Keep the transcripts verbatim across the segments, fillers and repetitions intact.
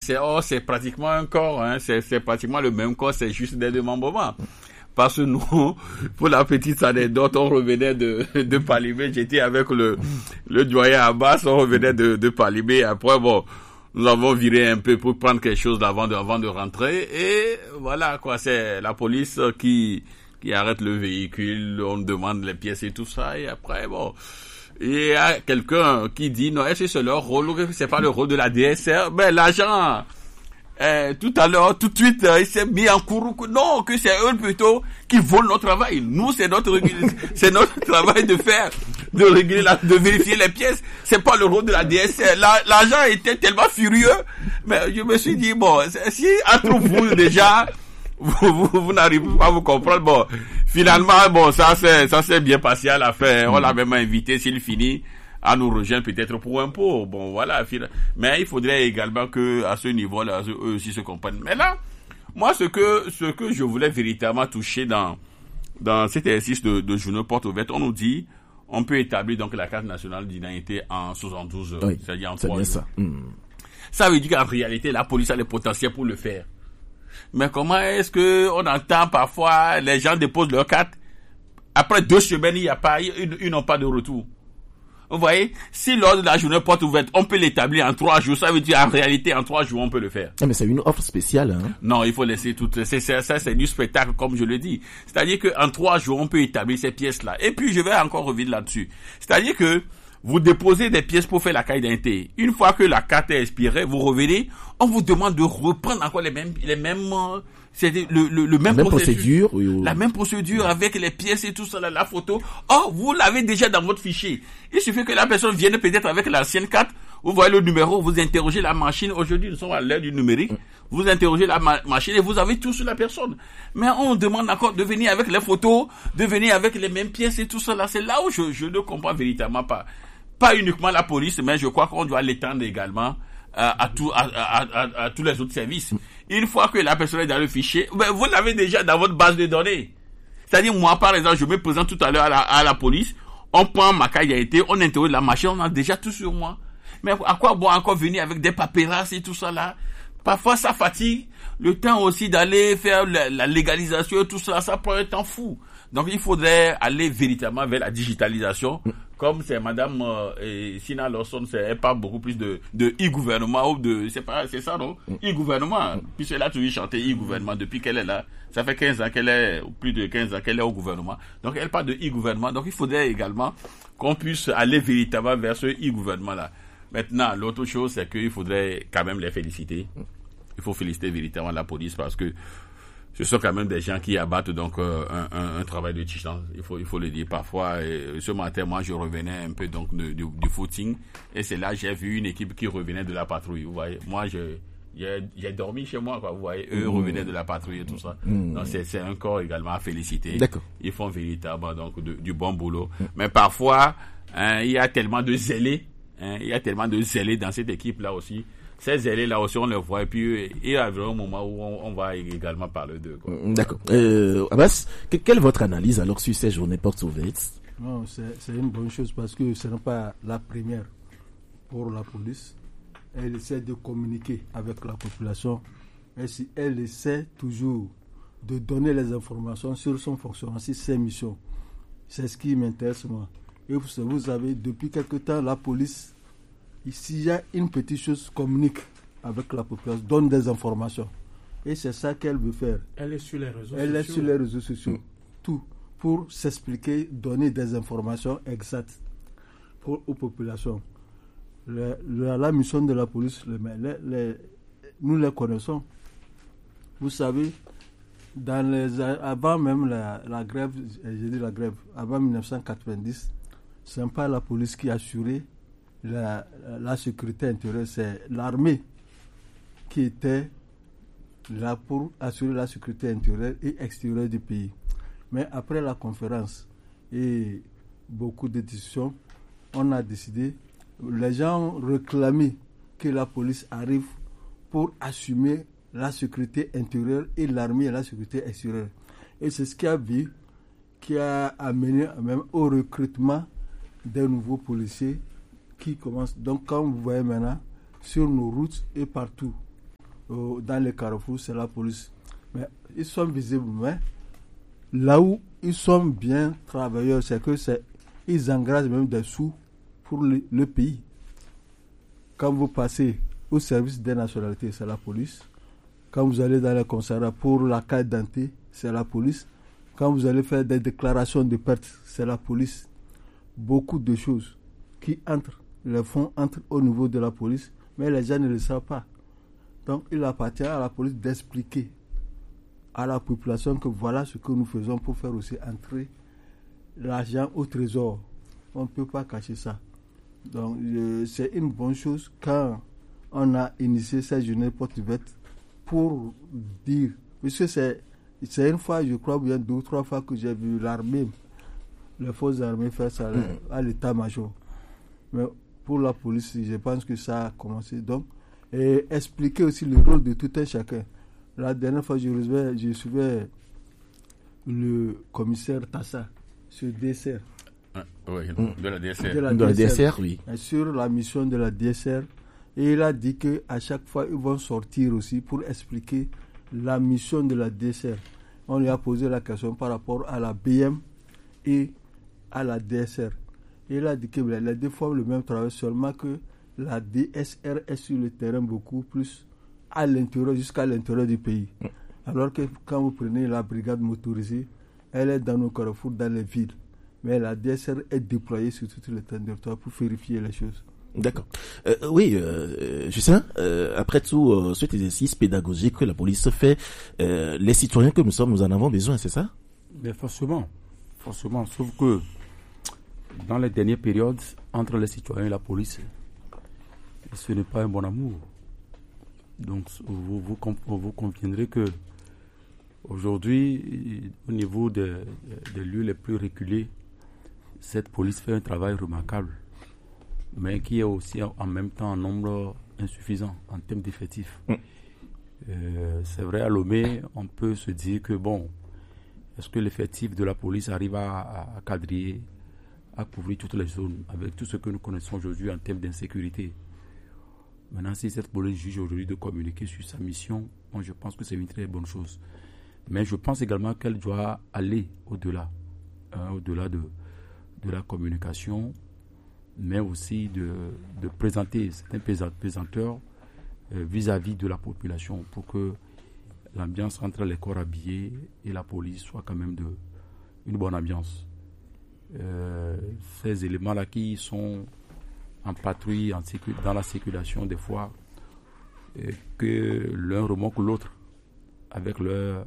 c'est, oh, c'est pratiquement un corps, hein, c'est, c'est pratiquement le même corps, c'est juste des démembrements. Parce que nous, pour la petite anecdote, on revenait de, de Palimé, j'étais avec le, le doyen Abbas, on revenait de, de Palimé, après bon, nous avons viré un peu pour prendre quelque chose avant de, avant de rentrer, et voilà, quoi, c'est la police qui, qui arrête le véhicule, on demande les pièces et tout ça, et après, bon, il y a quelqu'un qui dit, non, est-ce que c'est leur rôle, ou c'est pas le rôle de la D S R? Ben, l'agent, Euh, tout à l'heure, tout de suite, euh, il s'est mis en courroux. Non, que c'est eux plutôt qui volent notre travail. Nous, c'est notre, c'est notre travail de faire, de régler la, de vérifier les pièces. C'est pas le rôle de la D S R. La, l'agent était tellement furieux, mais je me suis dit, bon, si entre vous déjà, vous, vous, vous n'arrivez pas à vous comprendre, bon, finalement, bon, ça c'est, ça s'est bien passé à la fin. On l'a même invité, s'il finit, à nous rejoindre peut-être pour un pot. Bon, voilà. Mais il faudrait également que, à ce niveau-là, eux aussi se comprennent. Mais là, moi, ce que, ce que je voulais véritablement toucher dans, dans cet exercice de, de journée porte ouverte, on nous dit, on peut établir donc la carte nationale d'identité en soixante-douze heures. Oui, c'est-à-dire en c'est trois bien jours. ça. Mmh. Ça veut dire qu'en réalité, la police a le potentiel pour le faire. Mais comment est-ce que on entend parfois les gens déposent leur carte, après deux semaines, il n'y a pas, ils, ils n'ont pas de retour. Vous voyez, si lors de la journée porte ouverte, on peut l'établir en trois jours, ça veut dire en réalité, en trois jours, on peut le faire. Ah, mais c'est une offre spéciale, hein. Non, il faut laisser tout, c'est, c'est, ça, c'est du spectacle, comme je le dis. C'est-à-dire qu'en trois jours, on peut établir ces pièces-là. Et puis, je vais encore revenir là-dessus. C'est-à-dire que vous déposez des pièces pour faire la carte d'identité. Une fois que la carte est expirée, vous revenez, on vous demande de reprendre encore les mêmes, les mêmes, c'est le, le, le même, la même procédure, procédure oui, oui. la même procédure avec les pièces et tout ça, la, la photo. Oh, vous l'avez déjà dans votre fichier. Il suffit que la personne vienne peut-être avec l'ancienne carte. Vous voyez le numéro, vous interrogez la machine. Aujourd'hui, nous sommes à l'ère du numérique. Vous interrogez la ma- machine et vous avez tout sur la personne. Mais on demande encore de venir avec les photos, de venir avec les mêmes pièces et tout ça. Là, c'est là où je, je ne comprends véritablement pas. Pas uniquement la police, mais je crois qu'on doit l'étendre également à, à, tout, à, à, à, à tous les autres services. Une fois que la personne est dans le fichier, ben vous l'avez déjà dans votre base de données. C'est-à-dire, moi, par exemple, je me présente tout à l'heure à la, à la police, on prend ma carte d'identité, on interroge la machine, on a déjà tout sur moi. Mais à quoi bon encore venir avec des paperasses et tout ça là? Parfois, ça fatigue. Le temps aussi d'aller faire la, la légalisation et tout ça, ça prend un temps fou. Donc, il faudrait aller véritablement vers la digitalisation. Comme c'est madame euh, Sina Lawson, c'est, elle parle beaucoup plus de, de e-gouvernement ou de, c'est pas, c'est ça, non? E-gouvernement. Puisque elle a toujours chanté e-gouvernement depuis qu'elle est là. Ça fait quinze ans qu'elle est, ou plus de quinze ans qu'elle est au gouvernement. Donc, elle parle de e-gouvernement. Donc, il faudrait également qu'on puisse aller véritablement vers ce e-gouvernement-là. Maintenant, l'autre chose, c'est qu'il faudrait quand même les féliciter. Il faut féliciter véritablement la police parce que ce sont quand même des gens qui abattent donc euh, un, un, un travail de titan. Il faut, il faut le dire. Parfois, euh, ce matin, moi, je revenais un peu donc de, de, du footing et c'est là j'ai vu une équipe qui revenait de la patrouille. Vous voyez, moi, je, j'ai, j'ai dormi chez moi, quoi. Vous voyez, eux mmh. revenaient de la patrouille et tout ça. Mmh. Donc, c'est, c'est un corps également à féliciter. D'accord. Ils font véritablement donc de, du bon boulot. Mmh. Mais parfois, hein, il y a tellement de zélés, hein, il y a tellement de zélés dans cette équipe-là aussi. Ces zélés-là aussi, on les voit, et puis il y a un moment où on, on va également parler d'eux. Quoi. D'accord. Euh, Abbas, que, quelle est votre analyse alors sur ces journées portes ouvertes? Non, c'est, c'est une bonne chose parce que ce n'est pas la première pour la police. Elle essaie de communiquer avec la population. Et si elle essaie toujours de donner les informations sur son fonctionnement, sur ses missions. C'est ce qui m'intéresse moi. Et vous, vous savez, depuis quelque temps, la police, s'il y a une petite chose, communique avec la population, donne des informations. Et c'est ça qu'elle veut faire. Elle est sur les réseaux Elle sociaux. est sur les réseaux sociaux. Mmh. Tout. Pour s'expliquer, donner des informations exactes pour, aux populations. Le, le, la mission de la police, le, les, les, nous les connaissons. Vous savez, dans les, avant même la, la grève, j'ai dit la grève, avant dix-neuf cent quatre-vingt-dix, ce n'est pas la police qui assurait La, la sécurité intérieure, c'est l'armée qui était là pour assurer la sécurité intérieure et extérieure du pays. Mais après la conférence et beaucoup de discussions, on a décidé, les gens réclamaient que la police arrive pour assumer la sécurité intérieure et l'armée et la sécurité extérieure. Et c'est ce qui a vu, qui a amené même au recrutement des nouveaux policiers qui commence. Donc, quand vous voyez maintenant, sur nos routes et partout, euh, dans les carrefours, c'est la police. Mais ils sont visibles, mais là où ils sont bien travailleurs, c'est que c'est, ils engagent même des sous pour le, le pays. Quand vous passez au service des nationalités, c'est la police. Quand vous allez dans les commissariats pour la carte d'identité, c'est la police. Quand vous allez faire des déclarations de perte, c'est la police. Beaucoup de choses qui entrent, les fonds entrent au niveau de la police, mais les gens ne le savent pas. Donc, il appartient à la police d'expliquer à la population que voilà ce que nous faisons pour faire aussi entrer l'argent au trésor. On ne peut pas cacher ça. Donc, euh, c'est une bonne chose quand on a initié cette journée porte ouverte pour dire, parce que c'est, c'est une fois, je crois bien deux ou trois fois que j'ai vu l'armée, les forces armées faire ça à l'état-major. Mais pour la police, je pense que ça a commencé. Donc, et expliquer aussi le rôle de tout un chacun. La dernière fois, je suivais, je suivais le commissaire Tassa sur D S R. Ah, oui, de la D S R. De la De la D S R, D S R, oui. sur la mission de la D S R. Et il a dit qu'à chaque fois, ils vont sortir aussi pour expliquer la mission de la D S R. On lui a posé la question par rapport à la B M et à la D S R. Et il a dit que les deux font le même travail, seulement que la D S R est sur le terrain beaucoup plus à l'intérieur, jusqu'à l'intérieur du pays. Alors que quand vous prenez la brigade motorisée, elle est dans nos carrefours, dans les villes. Mais la D S R est déployée sur tout le territoire pour vérifier les choses. D'accord. Euh, oui, euh, Justin, euh, après tout, euh, cet exercice pédagogique que la police fait, euh, les citoyens que nous sommes, nous en avons besoin, c'est ça? Mais forcément, forcément, sauf que dans les dernières périodes, entre les citoyens et la police, ce n'est pas un bon amour. Donc, vous, vous, vous conviendrez que aujourd'hui, au niveau des, des lieux les plus reculés, cette police fait un travail remarquable, mais qui est aussi en même temps en nombre insuffisant en termes d'effectifs. Mm. Euh, c'est vrai, à Lomé, on peut se dire que bon, est-ce que l'effectif de la police arrive à, à, à quadriller, à couvrir toutes les zones avec tout ce que nous connaissons aujourd'hui en termes d'insécurité? Maintenant, si cette police juge aujourd'hui de communiquer sur sa mission, moi, je pense que c'est une très bonne chose. Mais je pense également qu'elle doit aller au-delà, hein, au-delà de, de la communication, mais aussi de, de présenter certains pesanteurs euh, vis-à-vis de la population pour que l'ambiance entre les corps habillés et la police soit quand même de, une bonne ambiance. Euh, ces éléments-là qui sont en patrouille, en sécu, dans la circulation des fois, euh, que l'un remonte l'autre avec leur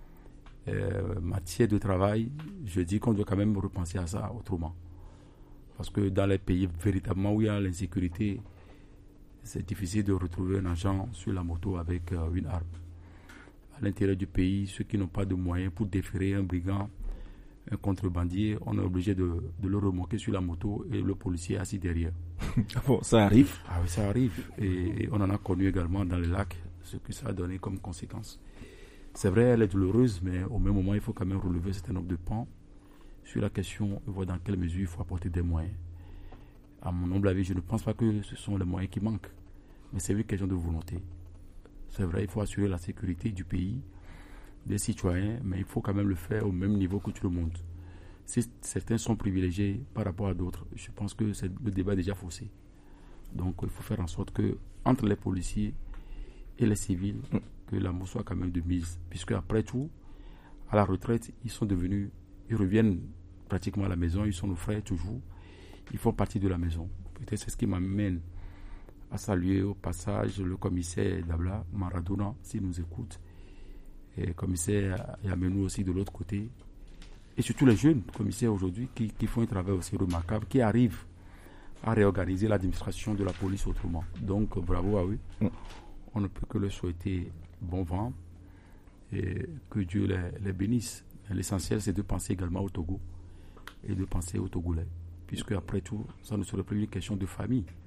euh, matière de travail, je dis qu'on doit quand même repenser à ça autrement. Parce que dans les pays véritablement où il y a l'insécurité, c'est difficile de retrouver un agent sur la moto avec euh, une arme. À l'intérieur du pays, ceux qui n'ont pas de moyens pour déférer un brigand, un contrebandier, on est obligé de, de le remorquer sur la moto et le policier est assis derrière. Bon, ça arrive. Ah oui, ça arrive. Et, et on en a connu également dans les lacs, ce que ça a donné comme conséquence. C'est vrai, elle est douloureuse, mais au même moment, il faut quand même relever un certain nombre de pans sur la question de voir dans quelle mesure il faut apporter des moyens. À mon humble avis, je ne pense pas que ce sont les moyens qui manquent, mais c'est une question de volonté. C'est vrai, il faut assurer la sécurité du pays, des citoyens, mais il faut quand même le faire au même niveau que tout le monde. Si certains sont privilégiés par rapport à d'autres, je pense que c'est, le débat est déjà faussé. Donc il faut faire en sorte que entre les policiers et les civils, que l'amour soit quand même de mise. Puisque après tout, à la retraite, ils sont devenus, ils reviennent pratiquement à la maison, ils sont nos frères toujours, ils font partie de la maison. Peut-être c'est ce qui m'amène à saluer au passage le commissaire Dabla Maradona, s'il nous écoute, et le commissaire Yamenou aussi de l'autre côté, et surtout les jeunes commissaires aujourd'hui qui, qui font un travail aussi remarquable, qui arrivent à réorganiser l'administration de la police autrement. Donc bravo à eux. Mm. On ne peut que leur souhaiter bon vent et que Dieu les, les bénisse. Mais l'essentiel, c'est de penser également au Togo et de penser aux Togolais, puisque après tout, ça ne serait plus une question de famille,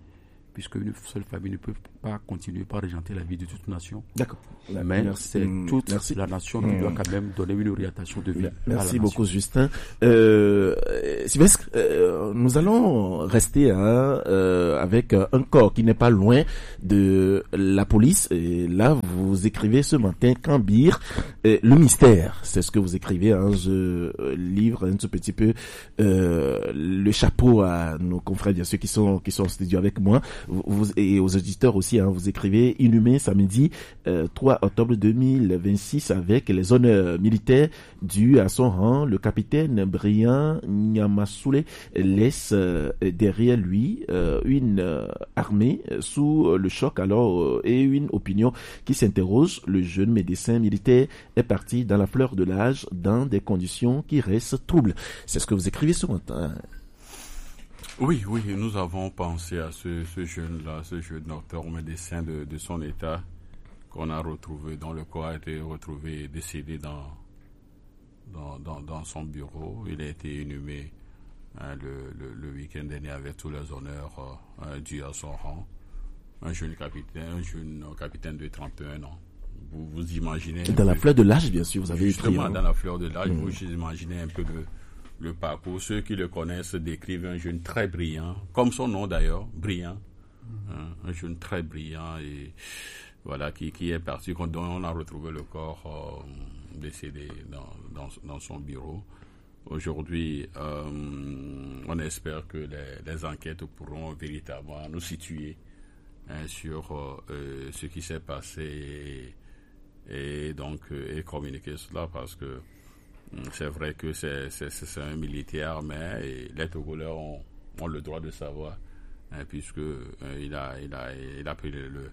puisque une seule famille ne peut pas continuer par régenter la vie de toute nation. D'accord. Mais merci. c'est toute merci. la nation qui doit quand même donner une orientation de vie. Merci beaucoup, Justin. Euh, Sylvestre, euh, nous allons rester hein, euh, avec un corps qui n'est pas loin de la police. Et là, vous écrivez ce matin, Cambir, euh, le mystère. C'est ce que vous écrivez. Hein, je livre un tout petit peu euh, le chapeau à nos confrères, bien sûr, qui sont qui sont en studio avec moi, vous, et aux auditeurs aussi. Hein, vous écrivez inhumé samedi euh, trois octobre deux mille vingt-six avec les honneurs militaires dus à son rang. Le capitaine Brian Nyamasoule laisse euh, derrière lui euh, une euh, armée sous le choc alors euh, et une opinion qui s'interroge. Le jeune médecin militaire est parti dans la fleur de l'âge dans des conditions qui restent troubles. C'est ce que vous écrivez ce matin. Oui, oui, nous avons pensé à ce, ce jeune-là, ce jeune docteur médecin de, de son état qu'on a retrouvé, dont le corps a été retrouvé décédé dans, dans, dans, dans son bureau. Il a été inhumé hein, le, le, le week-end dernier avec tous les honneurs euh, dus à son rang. Un jeune capitaine, un jeune capitaine de trente et un ans. Vous vous imaginez... Dans la fleur de l'âge, bien sûr, vous avez écrit. Justement, dans la fleur de l'âge, mmh. vous imaginez un peu le, le parcours. Ceux qui le connaissent décrivent un jeune très brillant, comme son nom d'ailleurs, brillant. Mmh. Hein, un jeune très brillant et... Voilà, qui, qui est parti, dont on a retrouvé le corps euh, décédé dans, dans, dans son bureau. Aujourd'hui, euh, on espère que les, les enquêtes pourront véritablement nous situer hein, sur euh, ce qui s'est passé et, et donc euh, et communiquer cela parce que c'est vrai que c'est, c'est, c'est un militaire, mais les Togolais ont, ont le droit de savoir hein, puisque euh, il a, il a, il a pris le, le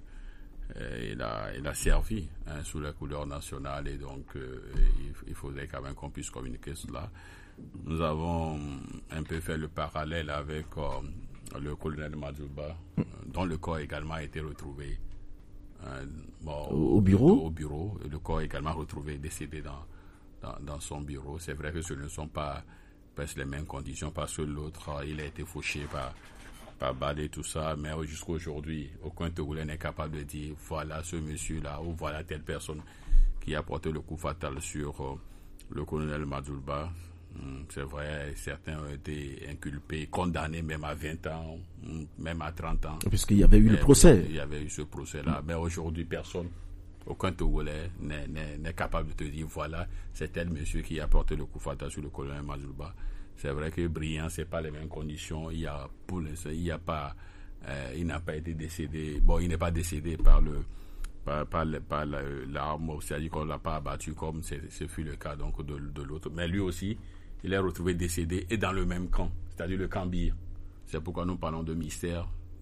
Il a, il a servi hein, sous la couleur nationale et donc euh, il, il faudrait quand même qu'on puisse communiquer cela. Nous avons un peu fait le parallèle avec euh, le colonel Madjouba, euh, dont le corps également a été retrouvé hein, bon, au bureau. Au bureau. Le corps également retrouvé décédé dans, dans, dans son bureau. C'est vrai que ce ne sont pas presque les mêmes conditions parce que l'autre, il a été fauché par... pas baler tout ça, mais jusqu'à aujourd'hui, aucun Togolais n'est capable de dire voilà ce monsieur-là ou voilà telle personne qui a porté le coup fatal sur euh, le colonel Madjouba. Hum, c'est vrai, certains ont été inculpés, condamnés même à vingt ans, hum, même à trente ans. Puisqu'il y avait eu mais, le procès. Il y avait eu ce procès-là, hum. mais aujourd'hui, personne, aucun Togolais n'est, n'est, n'est capable de te dire voilà, c'est tel monsieur qui a porté le coup fatal sur le colonel Madjouba. C'est vrai que brillant, c'est pas les mêmes conditions. Il y a pour le, il y a pas, euh, il n'a pas été décédé. Bon, il n'est pas décédé par le, par, par, le, par l'arme, c'est-à-dire qu'on l'a pas abattu comme c'est, ce fut le cas donc de, de l'autre. Mais lui aussi, il est retrouvé décédé et dans le même camp, c'est-à-dire le Cambir. C'est pourquoi nous parlons de mystère,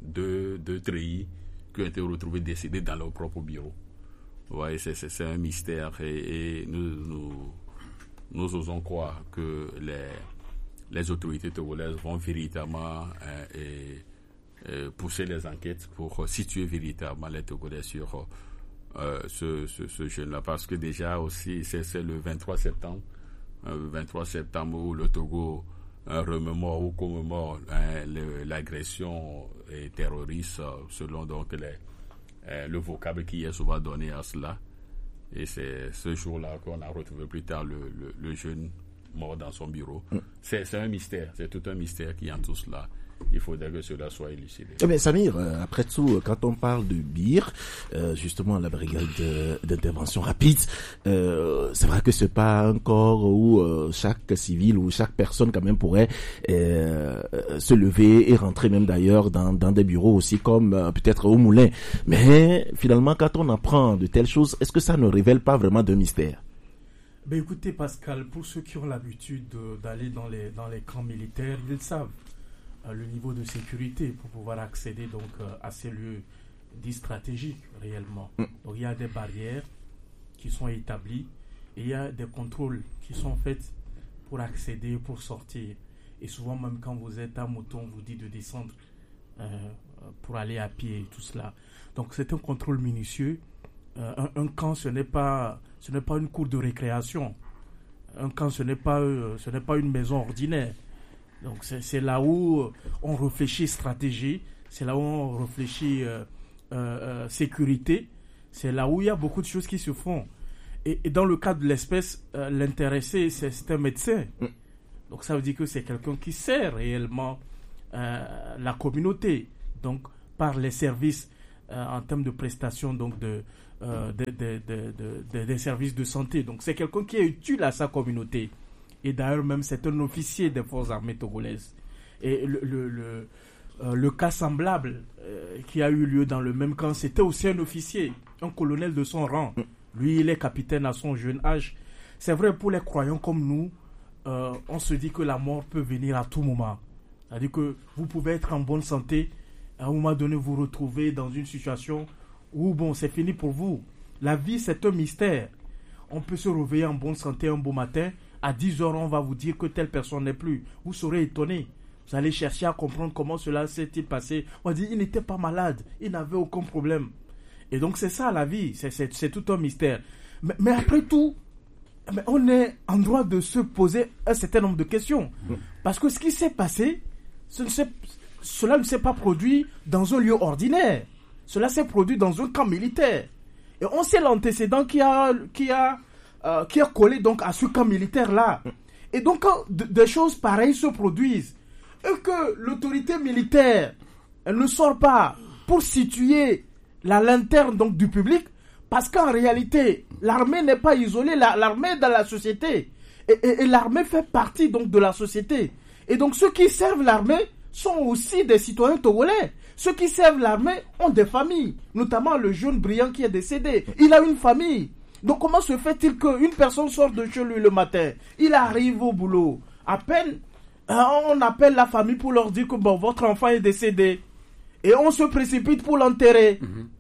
de de treillis qui ont été retrouvés décédés dans leur propre bureau. Ouais, c'est, c'est, c'est un mystère et, et nous, nous, nous osons croire que les les autorités togolaises vont véritablement euh, et, et pousser les enquêtes pour situer véritablement les Togolais sur euh, ce, ce, ce jeune-là. Parce que déjà aussi, c'est, c'est le vingt-trois septembre, euh, vingt-trois septembre où le Togo euh, remémore ou commémore hein, le, l'agression et terroriste selon donc les, euh, le vocable qui est souvent donné à cela. Et c'est ce jour-là qu'on a retrouvé plus tard le, le, le jeune mort dans son bureau. Mm. C'est, c'est un mystère, c'est tout un mystère qui entoure cela. Il faudrait que cela soit élucidé. Eh bien, Samir, euh, après tout, quand on parle de B I R, euh, justement la brigade de, d'intervention rapide, euh, c'est vrai que c'est pas un corps où euh, chaque civil ou chaque personne quand même pourrait euh, se lever et rentrer même d'ailleurs dans, dans des bureaux aussi comme euh, peut-être au Moulin. Mais finalement, quand on apprend de telles choses, est-ce que ça ne révèle pas vraiment de mystère? Ben écoutez Pascal, pour ceux qui ont l'habitude de, d'aller dans les, dans les camps militaires, ils savent euh, le niveau de sécurité pour pouvoir accéder donc euh, à ces lieux dits stratégiques réellement. Mm. Donc il y a des barrières qui sont établies et il y a des contrôles qui sont faits pour accéder, pour sortir. Et souvent même quand vous êtes à moto, on vous dit de descendre euh, pour aller à pied et tout cela. Donc c'est un contrôle minutieux. Euh, un, un camp, ce n'est pas, ce n'est pas une cour de récréation. Un camp, ce n'est pas, euh, ce n'est pas une maison ordinaire. Donc c'est, c'est là où on réfléchit stratégie. c'est là où on réfléchit euh, euh, euh, sécurité, c'est là où il y a beaucoup de choses qui se font. Et, et dans le cas de l'espèce, euh, l'intéressé, c'est, c'est un médecin. Mm. Donc ça veut dire que c'est quelqu'un qui sert réellement euh, la communauté, donc par les services euh, en termes de prestations donc de, euh, de, de, de, de, de, des services de santé. Donc c'est quelqu'un qui est utile à sa communauté. Et d'ailleurs même c'est un officier des forces armées togolaises. Et le, le, le, euh, le cas semblable euh, qui a eu lieu dans le même camp, c'était aussi un officier, un colonel de son rang. Lui, il est capitaine à son jeune âge. C'est vrai, pour les croyants comme nous, euh, on se dit que la mort peut venir à tout moment. C'est-à-dire que vous pouvez être en bonne santé, à un moment donné, vous retrouvez dans une situation où, bon, c'est fini pour vous. La vie, c'est un mystère. On peut se réveiller en bonne santé un beau matin. À dix heures, on va vous dire que telle personne n'est plus. Vous serez étonné. Vous allez chercher à comprendre comment cela s'est-il passé. On dit il n'était pas malade. Il n'avait aucun problème. Et donc, c'est ça la vie. C'est, c'est, c'est tout un mystère. Mais, mais après tout, mais on est en droit de se poser un certain nombre de questions. Parce que ce qui s'est passé, ce ne s'est, cela ne s'est pas produit dans un lieu ordinaire. Cela s'est produit dans un camp militaire. Et on sait l'antécédent qui a, qui a, euh, qui a collé donc à ce camp militaire-là. Et donc, quand de, des choses pareilles se produisent, et que l'autorité militaire, elle ne sort pas pour situer la lanterne donc du public, parce qu'en réalité, l'armée n'est pas isolée, la, l'armée est dans la société. Et, et, et l'armée fait partie donc de la société. Et donc ceux qui servent l'armée sont aussi des citoyens togolais. Ceux qui servent l'armée ont des familles, notamment le jeune brillant qui est décédé. Il a une famille. Donc comment se fait-il qu'une personne sort de chez lui le matin, il arrive au boulot, à peine on appelle la famille pour leur dire que bon, votre enfant est décédé. Et on se précipite pour l'enterrer.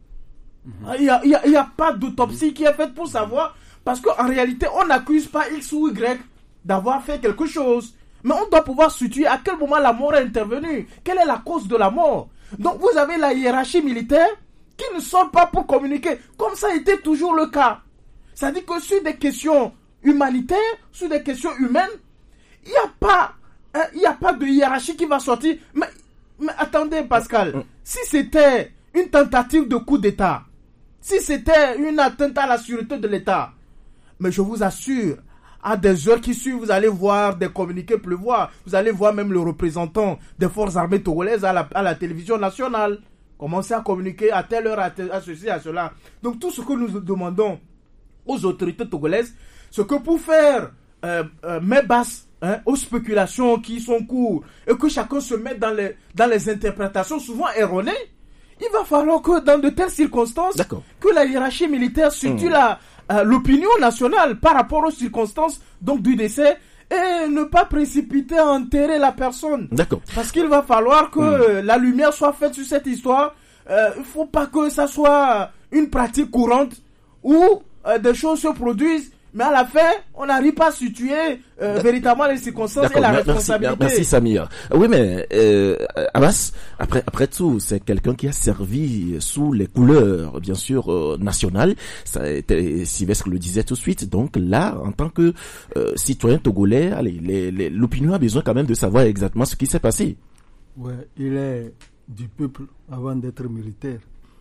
Mmh. Il n'y a, il y a, il y a pas d'autopsie qui est faite pour savoir. Parce qu'en réalité, on n'accuse pas X ou Y d'avoir fait quelque chose. Mais on doit pouvoir situer à quel moment la mort est intervenue. Quelle est la cause de la mort. Donc vous avez la hiérarchie militaire qui ne sort pas pour communiquer. Comme ça a été toujours le cas. C'est-à-dire que sur des questions humanitaires, sur des questions humaines, il n'y a pas, hein, il n'y a pas de hiérarchie qui va sortir. Mais, mais attendez Pascal, si c'était une tentative de coup d'État, si c'était une atteinte à la sûreté de l'État, mais je vous assure, à des heures qui suivent, vous allez voir des communiqués pleuvoir. Vous allez voir même le représentant des forces armées togolaises à la, à la télévision nationale commencer à communiquer à telle heure, à, telle, à ceci, à cela. Donc tout ce que nous demandons aux autorités togolaises, c'est que pour faire euh, euh, main basse hein, aux spéculations qui sont courtes et que chacun se mette dans les, dans les interprétations souvent erronées, il va falloir que dans de telles circonstances, D'accord. que la hiérarchie militaire situe mmh. la, euh, l'opinion nationale par rapport aux circonstances donc, du décès et ne pas précipiter à enterrer la personne. D'accord. Parce qu'il va falloir que mmh. la lumière soit faite sur cette histoire. Euh, il ne faut pas que ça soit une pratique courante où euh, des choses se produisent, mais à la fin, on n'arrive pas à situer euh, véritablement les circonstances D'accord. et la merci, responsabilité. Merci Samir. Oui, mais euh, Abbas, après, après tout, c'est quelqu'un qui a servi sous les couleurs, bien sûr, euh, nationales. Ça a été, Sylvestre le disait tout de suite. Donc là, en tant que euh, citoyen togolais, allez, les, les, l'opinion a besoin quand même de savoir exactement ce qui s'est passé. Ouais, il est du peuple avant d'être militaire.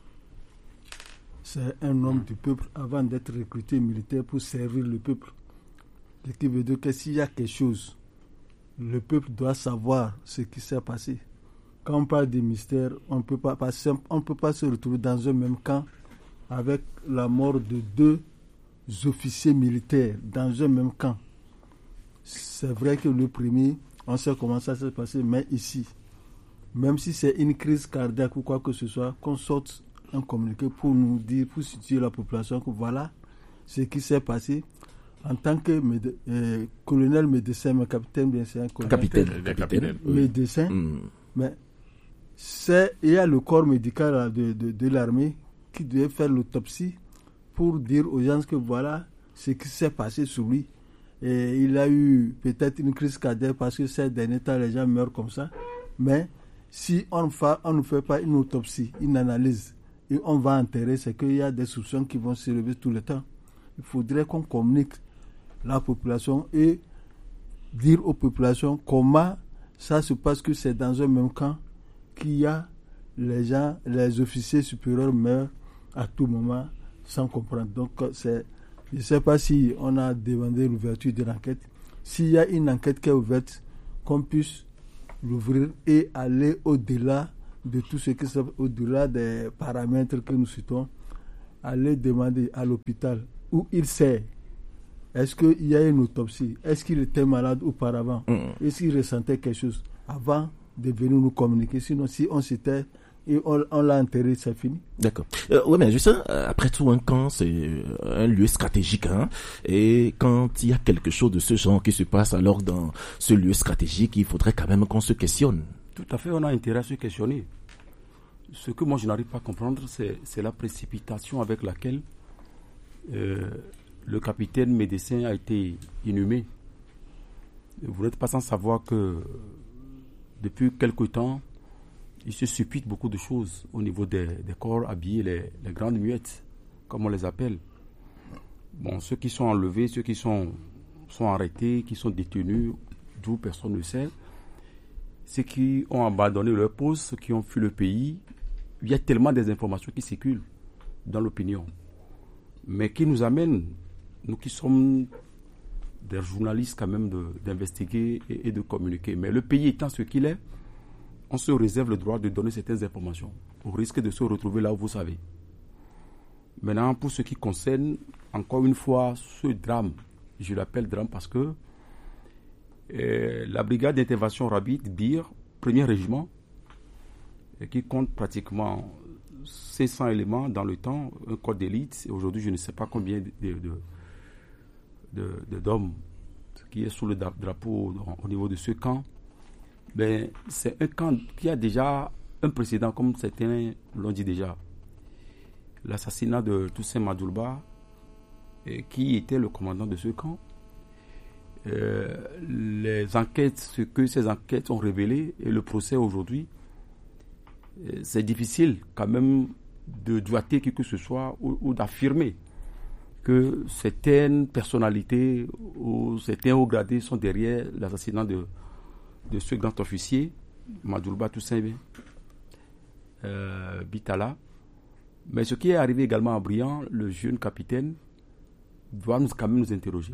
C'est un homme du peuple avant d'être recruté militaire pour servir le peuple. Ce qui veut dire que s'il y a quelque chose, le peuple doit savoir ce qui s'est passé. Quand on parle de mystère, on peut pas, on ne peut pas se retrouver dans un même camp avec la mort de deux officiers militaires dans un même camp. C'est vrai que le premier, on sait comment ça s'est passé, mais ici, même si c'est une crise cardiaque ou quoi que ce soit, qu'on sorte un communiqué pour nous dire, pour situer la population que voilà ce qui s'est passé. En tant que méde- euh, colonel médecin, mais capitaine, bien sûr, colonel, capitaine, capitaine, médecin, oui. mm. mais c'est, il y a le corps médical de, de, de l'armée qui devait faire l'autopsie pour dire aux gens que voilà ce qui s'est passé sur lui. Et il a eu peut-être une crise cardiaque parce que ces derniers temps, les gens meurent comme ça. Mais si on, fa, on ne fait pas une autopsie, une analyse, et on va enterrer, c'est qu'il y a des soupçons qui vont se lever tout le temps. Il faudrait qu'on communique la population et dire aux populations comment ça se passe, que c'est dans un même camp qu'il y a les gens, les officiers supérieurs meurent à tout moment sans comprendre. Donc, c'est, je ne sais pas si on a demandé l'ouverture d'une enquête. S'il y a une enquête qui est ouverte, qu'on puisse l'ouvrir et aller au-delà de tout ce qui est au-delà des paramètres que nous citons, aller demander à l'hôpital où il sait. Est-ce qu'il y a une autopsie? Est-ce qu'il était malade auparavant? Mmh. Est-ce qu'il ressentait quelque chose avant de venir nous communiquer? Sinon, si on s'était et on, on l'a enterré, c'est fini. D'accord. Euh, oui, mais juste, euh, après tout, un camp, c'est un lieu stratégique. Hein, et quand il y a quelque chose de ce genre qui se passe, alors dans ce lieu stratégique, il faudrait quand même qu'on se questionne. Tout à fait, on a intérêt à se questionner. Ce que moi, je n'arrive pas à comprendre, c'est, c'est la précipitation avec laquelle euh, le capitaine médecin a été inhumé. Vous n'êtes pas sans savoir que depuis quelque temps, il se suppute beaucoup de choses au niveau des, des corps habillés, les, les grandes muettes, comme on les appelle. Bon, ceux qui sont enlevés, ceux qui sont, sont arrêtés, qui sont détenus, d'où personne ne sait, ceux qui ont abandonné leur poste, ceux qui ont fui le pays, il y a tellement des informations qui circulent dans l'opinion. Mais qui nous amènent, nous qui sommes des journalistes quand même, de, d'investiguer et, et de communiquer. Mais le pays étant ce qu'il est, on se réserve le droit de donner certaines informations, au risque de se retrouver là où vous savez. Maintenant, pour ce qui concerne, encore une fois, ce drame, je l'appelle drame parce que euh, la brigade d'intervention rapide, B I R, premier régiment, euh, qui compte pratiquement six cents éléments dans le temps, un corps d'élite, et aujourd'hui je ne sais pas combien de, de, de, de, de d'hommes qui est sous le drapeau au niveau de ce camp. Ben, c'est un camp qui a déjà un précédent, comme certains l'ont dit déjà. L'assassinat de Toussaint Madoulba, euh, qui était le commandant de ce camp. Euh, les enquêtes, ce que ces enquêtes ont révélé, et le procès aujourd'hui, euh, c'est difficile quand même de doiter qui que ce soit ou, ou d'affirmer que certaines personnalités ou certains hauts gradés sont derrière l'assassinat de de ce grand officier, Madoulba Toussaint euh, Bitala. Mais ce qui est arrivé également à Briand, le jeune capitaine, doit nous, quand même nous interroger.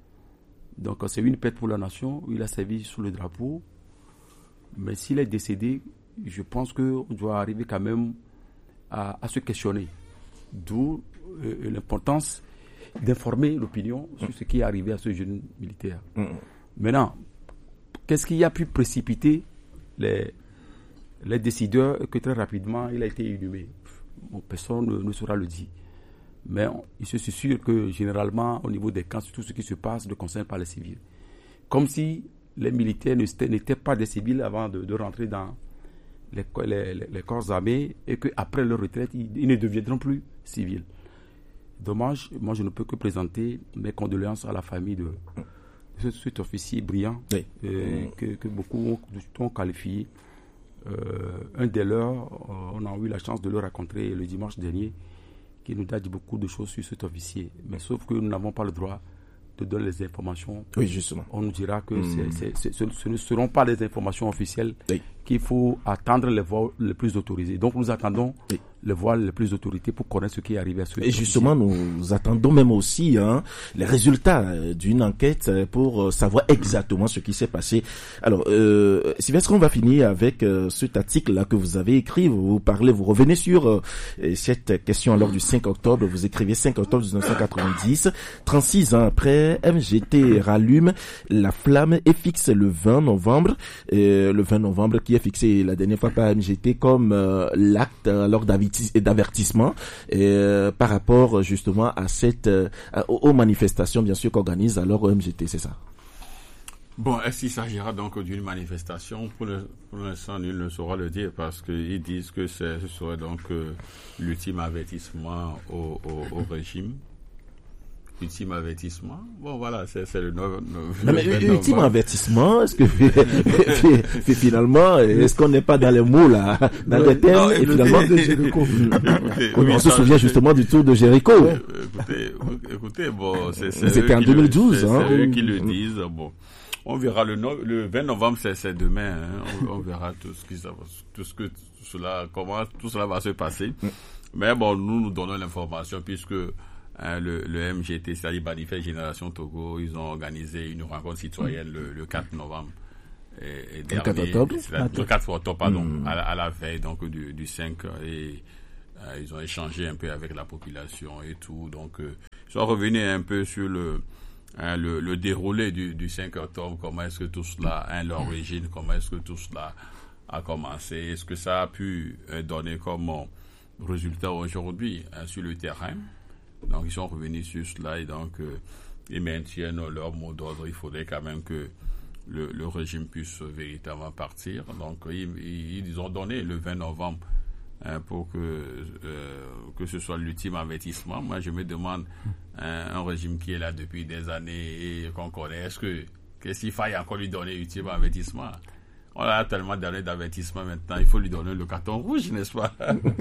Donc c'est une perte pour la nation, il a servi sous le drapeau, mais s'il est décédé, je pense qu'on doit arriver quand même à, à se questionner. D'où euh, l'importance d'informer l'opinion sur ce qui est arrivé à ce jeune militaire. Mmh. Maintenant, qu'est-ce qui a pu précipiter les, les décideurs que très rapidement il a été inhumé? Bon, personne ne, ne saura le dire. Mais on, il se sûr que généralement, au niveau des camps, tout ce qui se passe ne concerne pas les civils. Comme si les militaires n'étaient pas des civils avant de, de rentrer dans les, les, les corps armés et qu'après leur retraite, ils, ils ne deviendront plus civils. Dommage, moi je ne peux que présenter mes condoléances à la famille de cet officier brillant, oui. euh, mmh. que, que beaucoup ont, ont qualifié. Euh, un des leurs, euh, on a eu la chance de le rencontrer le dimanche dernier, qui nous a dit beaucoup de choses sur cet officier. Mais sauf que nous n'avons pas le droit de donner les informations. Oui, justement. On nous dira que mmh. c'est, c'est, c'est, ce ne seront pas les informations officielles, oui. qu'il faut attendre les voix les plus autorisées. Donc nous attendons oui. les voix les plus autorisées pour connaître ce qui est arrivé à ce Et justement, nous attendons même aussi hein, les résultats d'une enquête pour savoir exactement ce qui s'est passé. Alors, euh, Sylvestre, on va finir avec euh, cet article-là que vous avez écrit. Vous parlez, vous revenez sur euh, cette question lors du cinq octobre. Vous écrivez cinq octobre dix-neuf cent quatre-vingt-dix. trente-six ans après, M G T rallume la flamme et fixe le vingt novembre. Euh, le vingt novembre qui est fixé la dernière fois par M G T comme euh, l'acte alors d'avertissement euh, par rapport justement à cette euh, aux manifestations bien sûr qu'organise alors M G T, c'est ça? Bon, est-ce qu'il s'agira donc d'une manifestation? Pour, le, pour l'instant, nul ne saura le dire parce qu'ils disent que c'est, ce serait donc euh, l'ultime avertissement au, au, au régime. Ultime avertissement. Bon, voilà, c'est, c'est le neuf. Mais ultime avertissement, est-ce que finalement, est-ce qu'on n'est pas dans les mots là, dans les thèmes non, et finalement de Jéricho. On oui, se souvient justement du tour de Jéricho. Écoutez, écoutez, bon, c'est, c'est c'était en deux mille douze, le, c'est, hein. c'est eux qui le disent. Bon, on verra le, no- le vingt novembre, c'est, c'est demain. Hein. On, on verra tout ce qui, tout ce que tout cela, comment tout cela va se passer. Mais bon, nous nous donnons l'information puisque hein, le, le M G T, c'est-à-dire Manifeste Génération Togo, ils ont organisé une rencontre citoyenne le, le quatre novembre. Et, et dernier, le quatre octobre. Le quatre octobre, pardon, mmh. à, à la veille donc du, du cinq et euh, ils ont échangé un peu avec la population et tout. Donc euh, ils sont revenus un peu sur le Hein, le, le déroulé du, du cinq octobre, comment est-ce que tout cela, hein, l'origine, comment est-ce que tout cela a commencé, est-ce que ça a pu euh, donner comme euh, résultat aujourd'hui hein, sur le terrain. Donc ils sont revenus sur cela et donc euh, ils maintiennent leur mot d'ordre. Il faudrait quand même que le, le régime puisse véritablement partir. Donc ils, ils, ils ont donné le vingt novembre Hein, pour que euh, que ce soit l'ultime avertissement. Moi, je me demande hein, un régime qui est là depuis des années et qu'on connaît, est-ce que qu'est-ce qu'il faille encore lui donner l'ultime avertissement? On a tellement donné d'avertissement maintenant, il faut lui donner le carton rouge, n'est-ce pas?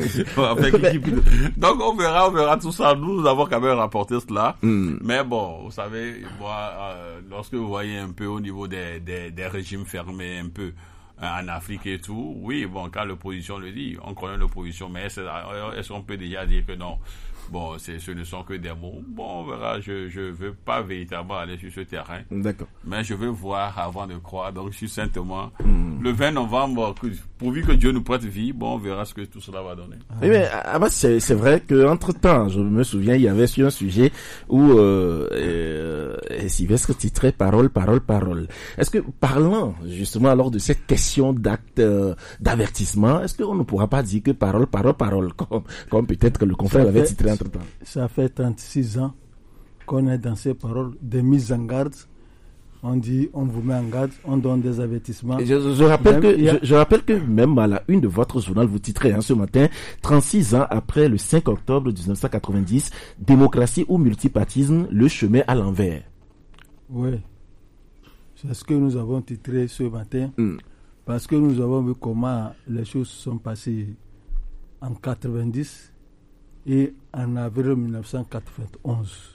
Donc on verra, on verra tout ça. Nous, nous avons quand même rapporté cela. Mm. Mais bon, vous savez, moi, euh, lorsque vous voyez un peu au niveau des des, des régimes fermés, un peu en Afrique et tout, oui, bon, quand l'opposition le dit, on connaît l'opposition, mais est-ce, est-ce qu'on peut déjà dire que non, bon, c'est, ce ne sont que des mots. Bon, on verra, je je veux pas véritablement aller sur ce terrain. D'accord. Mais je veux voir avant de croire, donc succinctement, mmh. le vingt novembre, pourvu que Dieu nous prête vie, bon, on verra ce que tout cela va donner. Oui, mais Abbas, c'est, c'est vrai que entre temps, je me souviens, il y avait sur un sujet où euh, euh, Sylvestre titrait parole, parole, parole. Est-ce que parlant justement alors de cette question d'acte euh, d'avertissement, est-ce qu'on ne pourra pas dire que parole, parole, parole, comme, comme peut-être que le confrère l'avait titré entre temps? Ça fait trente-six ans qu'on est dans ces paroles, des mises en garde. On dit, on vous met en garde, on donne des avertissements. Je, je rappelle même, que, a... je, je rappelle que même à la une de votre journal, vous titrez hein, ce matin, trente-six ans après le cinq octobre dix-neuf cent quatre-vingt-dix, démocratie ou multipartisme, le chemin à l'envers. Oui, c'est ce que nous avons titré ce matin, mm. parce que nous avons vu comment les choses sont passées en quatre-vingt-dix et en avril dix-neuf cent quatre-vingt-onze.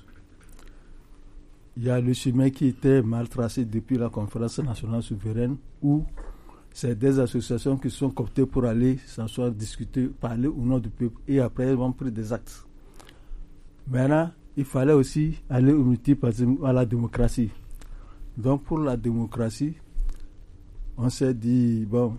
Il y a le chemin qui était mal tracé depuis la conférence nationale souveraine où c'est des associations qui sont cooptées pour aller s'asseoir, discuter, parler au nom du peuple et après ils vont prendre des actes. Maintenant, il fallait aussi aller au multipartisme, à la démocratie. Donc pour la démocratie, on s'est dit, bon,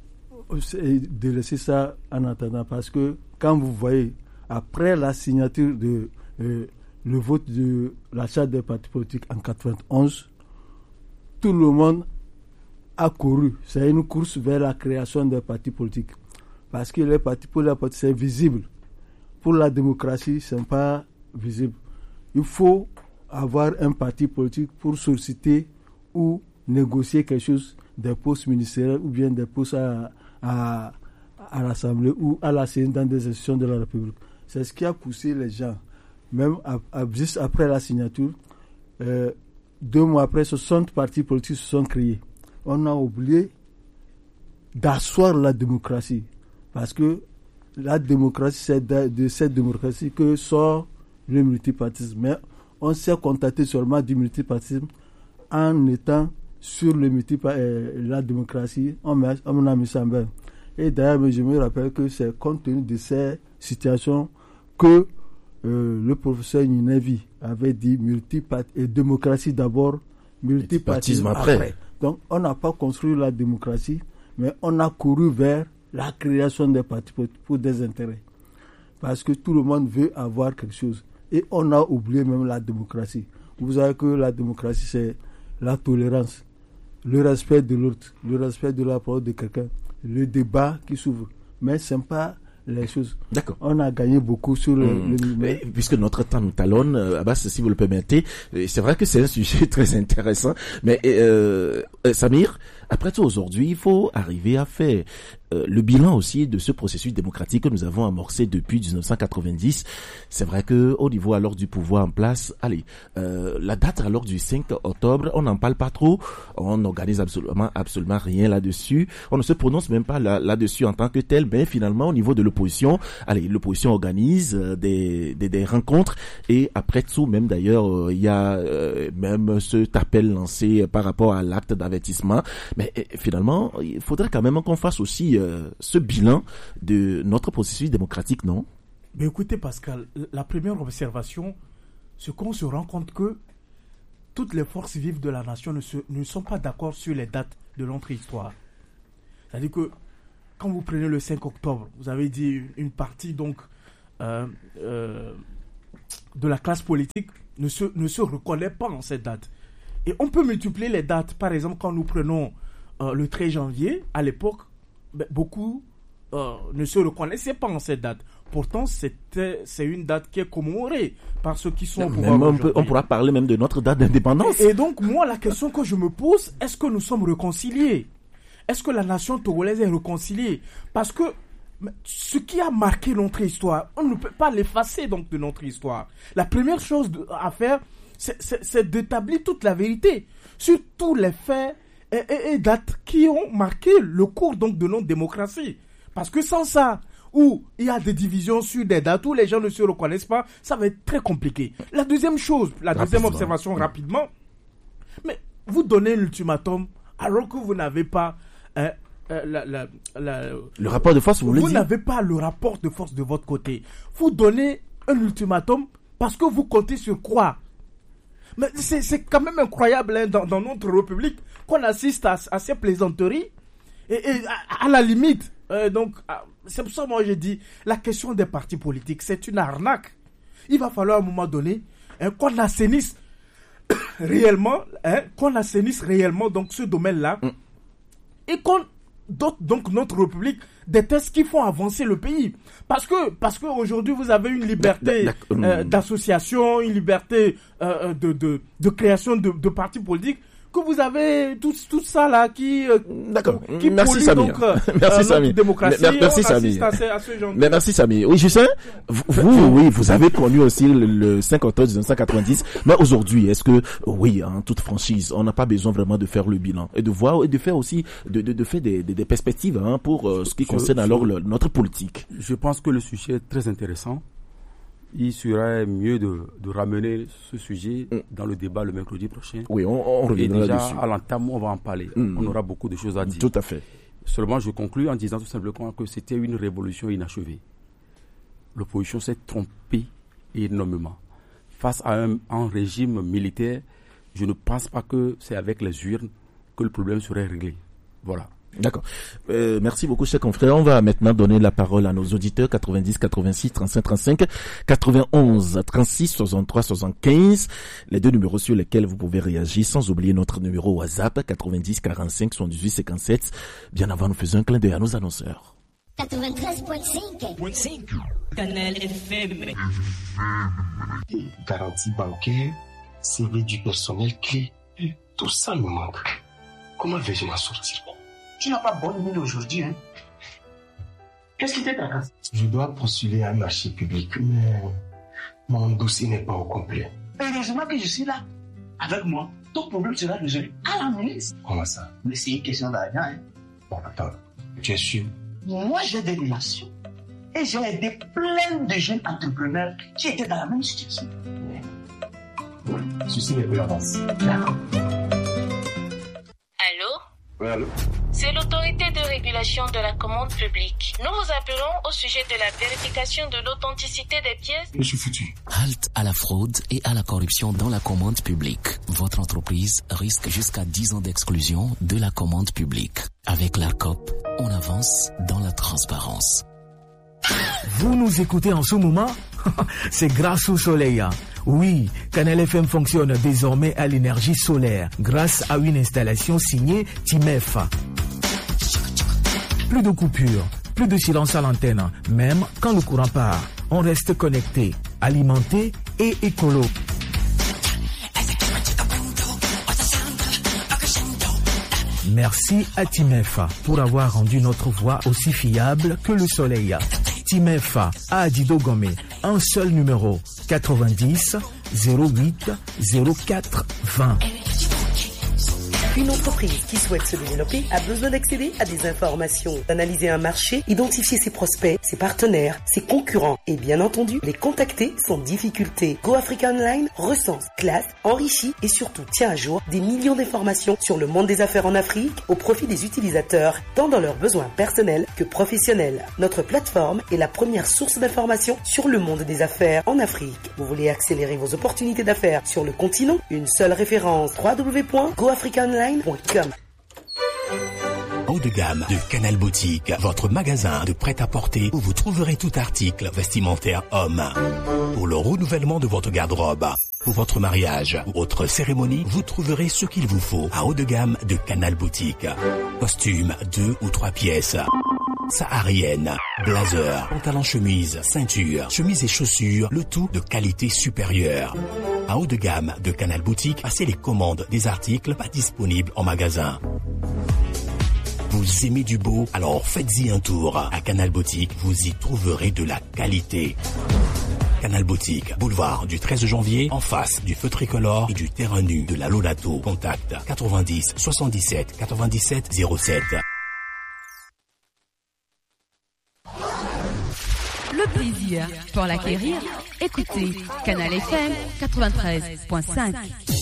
de laisser ça en attendant parce que quand vous voyez, après la signature de... Euh, le vote de la charte des partis politiques en quatre-vingt-onze, tout le monde a couru. C'est une course vers la création des partis politiques. Parce que les partis politiques, c'est visible. Pour la démocratie, ce n'est pas visible. Il faut avoir un parti politique pour solliciter ou négocier quelque chose, des postes ministériels ou bien des postes à, à, à l'Assemblée ou à la Sénat dans des institutions de la République. C'est ce qui a poussé les gens. Même à, à, juste après la signature, euh, deux mois après, soixante partis politiques se sont créés. On a oublié d'asseoir la démocratie. Parce que la démocratie, c'est de, de cette démocratie que sort le multipartisme. Mais on s'est contenté seulement du multipartisme en étant sur le multipart, euh, la démocratie. On, met, on a mis ça en bas. Et d'ailleurs, je me rappelle que c'est compte tenu de ces situations que Euh, le professeur Ninevi avait dit multipart et démocratie d'abord, multipartisme après. après. Donc on n'a pas construit la démocratie, mais on a couru vers la création des partis pour, pour des intérêts. Parce que tout le monde veut avoir quelque chose. Et on a oublié même la démocratie. Vous savez que la démocratie, c'est la tolérance, le respect de l'autre, le respect de la parole de quelqu'un, le débat qui s'ouvre. Mais ce n'est pas les choses. D'accord. On a gagné beaucoup sur le... Mmh. le... Mais, puisque notre temps nous talonne, euh, Abbas, si vous le permettez, c'est vrai que c'est un sujet très intéressant, mais euh, euh, Samir, après tout, aujourd'hui, il faut arriver à faire euh, le bilan aussi de ce processus démocratique que nous avons amorcé depuis dix-neuf cent quatre-vingt-dix. C'est vrai que au niveau alors du pouvoir en place, allez, euh, la date alors du cinq octobre, on n'en parle pas trop, on n'organise absolument absolument rien là-dessus, on ne se prononce même pas là, là-dessus en tant que tel, mais finalement au niveau de l'opposition, allez, l'opposition organise euh, des, des des rencontres et après tout, même d'ailleurs, euh, il y a euh, même cet appel lancé par rapport à l'acte d'avertissement, mais euh, finalement, il faudrait quand même qu'on fasse aussi euh, ce bilan de notre processus démocratique, non? Mais écoutez Pascal, la première observation, c'est qu'on se rend compte que toutes les forces vives de la nation ne, se, ne sont pas d'accord sur les dates de notre histoire. C'est-à-dire que quand vous prenez le cinq octobre, vous avez dit une partie donc euh, euh, de la classe politique ne se, ne se reconnaît pas en cette date. Et on peut multiplier les dates. Par exemple, quand nous prenons euh, le treize janvier, à l'époque, ben, beaucoup euh, ne se reconnaissaient pas en cette date. Pourtant, c'était, c'est une date qui est commémorée par ceux qui sont au pouvoir on, peut, on pourra parler même de notre date d'indépendance. Et, et donc, moi, la question que je me pose, est-ce que nous sommes réconciliés? Est-ce que la nation togolaise est réconciliée? Parce que ce qui a marqué notre histoire, on ne peut pas l'effacer donc de notre histoire. La première chose à faire, c'est, c'est, c'est d'établir toute la vérité sur tous les faits et, et, et dates qui ont marqué le cours donc de notre démocratie. Parce que sans ça, où il y a des divisions sur des dates où les gens ne se reconnaissent pas, ça va être très compliqué. La deuxième chose, la deuxième rapidement. observation rapidement, mais vous donnez l'ultimatum alors que vous n'avez pas euh, euh, la, la, la, le rapport de force, vous voulez vous dire? n'avez pas le rapport de force de votre côté. Vous donnez un ultimatum parce que vous comptez sur quoi? Mais c'est, c'est quand même incroyable hein, dans, dans notre République qu'on assiste à, à ces plaisanteries et, et à, à la limite. Euh, donc, c'est pour ça que moi j'ai dit, la question des partis politiques, c'est une arnaque. Il va falloir à un moment donné hein, qu'on assainisse réellement, hein, qu'on assainisse réellement donc ce domaine-là mm. et qu'on dote donc notre République des tests qui font avancer le pays. Parce que parce qu'aujourd'hui vous avez une liberté euh, d'association, une liberté euh, de, de, de création de, de partis politiques. Que vous avez tout, tout ça là qui, euh, D'accord. qui merci pollue Samy. donc euh, merci euh, Samy. notre démocratie. Mer- merci Samy. À ce, à ce genre Mais merci Samy. Oui, Justin, vous, vous oui, vous avez connu aussi le, le cinq octobre dix-neuf cent quatre-vingt-dix. Mais aujourd'hui, est-ce que, oui, en toute franchise, on n'a pas besoin vraiment de faire le bilan et de voir et de faire aussi, de, de, de faire des, des, des perspectives hein, pour euh, ce qui concerne je, alors je, le, notre politique. Je pense que le sujet est très intéressant. Il serait mieux de, de ramener ce sujet mm. dans le débat le mercredi prochain. Oui, on, on reviendra là-dessus. Et déjà, là-dessus. à l'entame, on va en parler. Mm. On aura beaucoup de choses à dire. Tout à fait. Seulement, je conclus en disant tout simplement que c'était une révolution inachevée. L'opposition s'est trompée énormément. Face à un, un régime militaire, je ne pense pas que c'est avec les urnes que le problème serait réglé. Voilà. D'accord. Euh, merci beaucoup, chers confrères. On va maintenant donner la parole à nos auditeurs. quatre-vingt-dix, quatre-vingt-six, trente-cinq, trente-cinq, quatre-vingt-onze, trente-six, soixante-trois, soixante-quinze. Les deux numéros sur lesquels vous pouvez réagir, sans oublier notre numéro WhatsApp, quatre-vingt-dix, quarante-cinq, soixante-dix-huit, cinquante-sept. Bien avant, nous faisons un clin d'œil à nos annonceurs. quatre-vingt-treize virgule cinq. Canal F M. Garantie bancaire, C V du personnel clé. Tout ça me manque. Comment vais-je m'en sortir? Tu n'as pas bonne mine aujourd'hui, hein? Qu'est-ce qui t'intéresse? Je dois postuler à un marché public, mais mon dossier n'est pas au complet. Heureusement que je suis là. Avec moi, ton problème sera résolu à la minute. Comment ça? Mais c'est une question d'argent, hein? Bon, attends, tu es sûr? Moi, j'ai des relations et j'ai aidé plein de jeunes entrepreneurs qui étaient dans la même situation. Ceci n'est plus l'avance. D'accord. Allô? Oui, allô? C'est l'autorité de régulation de la commande publique. Nous vous appelons au sujet de la vérification de l'authenticité des pièces. Je suis foutu. Halte à la fraude et à la corruption dans la commande publique. Votre entreprise risque jusqu'à dix ans d'exclusion de la commande publique. Avec l'ARCOP, on avance dans la transparence. Vous nous écoutez en ce moment? C'est grâce au soleil. Oui, Canal F M fonctionne désormais à l'énergie solaire grâce à une installation signée Timef. Plus de coupures, plus de silence à l'antenne, même quand le courant part. On reste connecté, alimenté et écolo. Merci à Timefa pour avoir rendu notre voix aussi fiable que le soleil. Timefa à Adido Gomé, un seul numéro, quatre-vingt-dix zéro huit zéro quatre vingt. Une entreprise qui souhaite se développer a besoin d'accéder à des informations, d'analyser un marché, identifier ses prospects, ses partenaires, ses concurrents et bien entendu les contacter sans difficulté. Go Africa Online recense, classe, enrichit et surtout tient à jour des millions d'informations sur le monde des affaires en Afrique au profit des utilisateurs, tant dans leurs besoins personnels que professionnels. Notre plateforme est la première source d'informations sur le monde des affaires en Afrique. Vous voulez accélérer vos opportunités d'affaires sur le continent? Une seule référence, w w w point go africa online point com. Haut de gamme de Canal Boutique, votre magasin de prêt-à-porter où vous trouverez tout article vestimentaire homme. Pour le renouvellement de votre garde-robe, pour votre mariage ou autre cérémonie, vous trouverez ce qu'il vous faut à haut de gamme de Canal Boutique. Costumes, deux ou trois pièces. Saharienne, blazer, pantalon chemise, ceinture, chemise et chaussures, le tout de qualité supérieure. À haut de gamme de Canal Boutique, passez les commandes des articles pas disponibles en magasin. Vous aimez du beau? Alors faites-y un tour. À Canal Boutique, vous y trouverez de la qualité. Canal Boutique, boulevard du treize janvier, en face du feu tricolore et du terrain nu de la Lolato. Contact quatre-vingt-dix soixante-dix-sept quatre-vingt-dix-sept zéro sept. Le plaisir pour l'acquérir, écoutez Canal F M quatre-vingt-treize virgule cinq.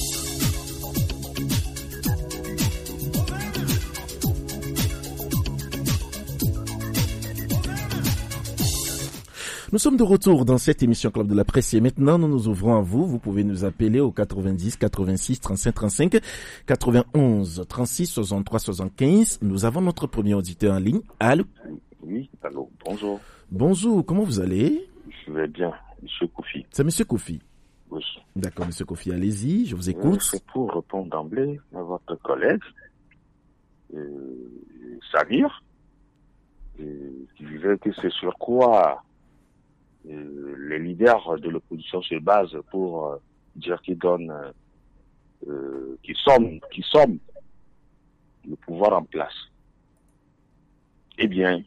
Nous sommes de retour dans cette émission Club de la Presse et maintenant nous nous ouvrons à vous. Vous pouvez nous appeler au quatre-vingt-dix quatre-vingt-six trente-cinq trente-cinq, quatre-vingt-onze trente-six soixante-trois soixante-quinze. Nous avons notre premier auditeur en ligne. Allô? Oui, allô, bonjour. Bonjour, comment vous allez? Je vais bien, Monsieur Kofi. C'est Monsieur Kofi? Oui. D'accord, Monsieur Kofi, allez-y, je vous écoute. Euh, c'est pour répondre d'emblée à votre collègue, euh, Samir, euh, qui disait que c'est sur quoi euh, les leaders de l'opposition se basent pour euh, dire qu'ils donnent, euh, qu'ils somment, qu'ils somment le pouvoir en place. Eh bien,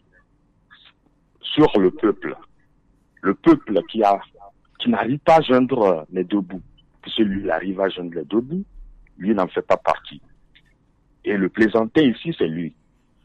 sur le peuple, le peuple qui a, qui n'arrive pas à joindre les deux bouts, puisque lui, il arrive à joindre les deux bouts, lui n'en fait pas partie. Et le plaisantin ici, c'est lui.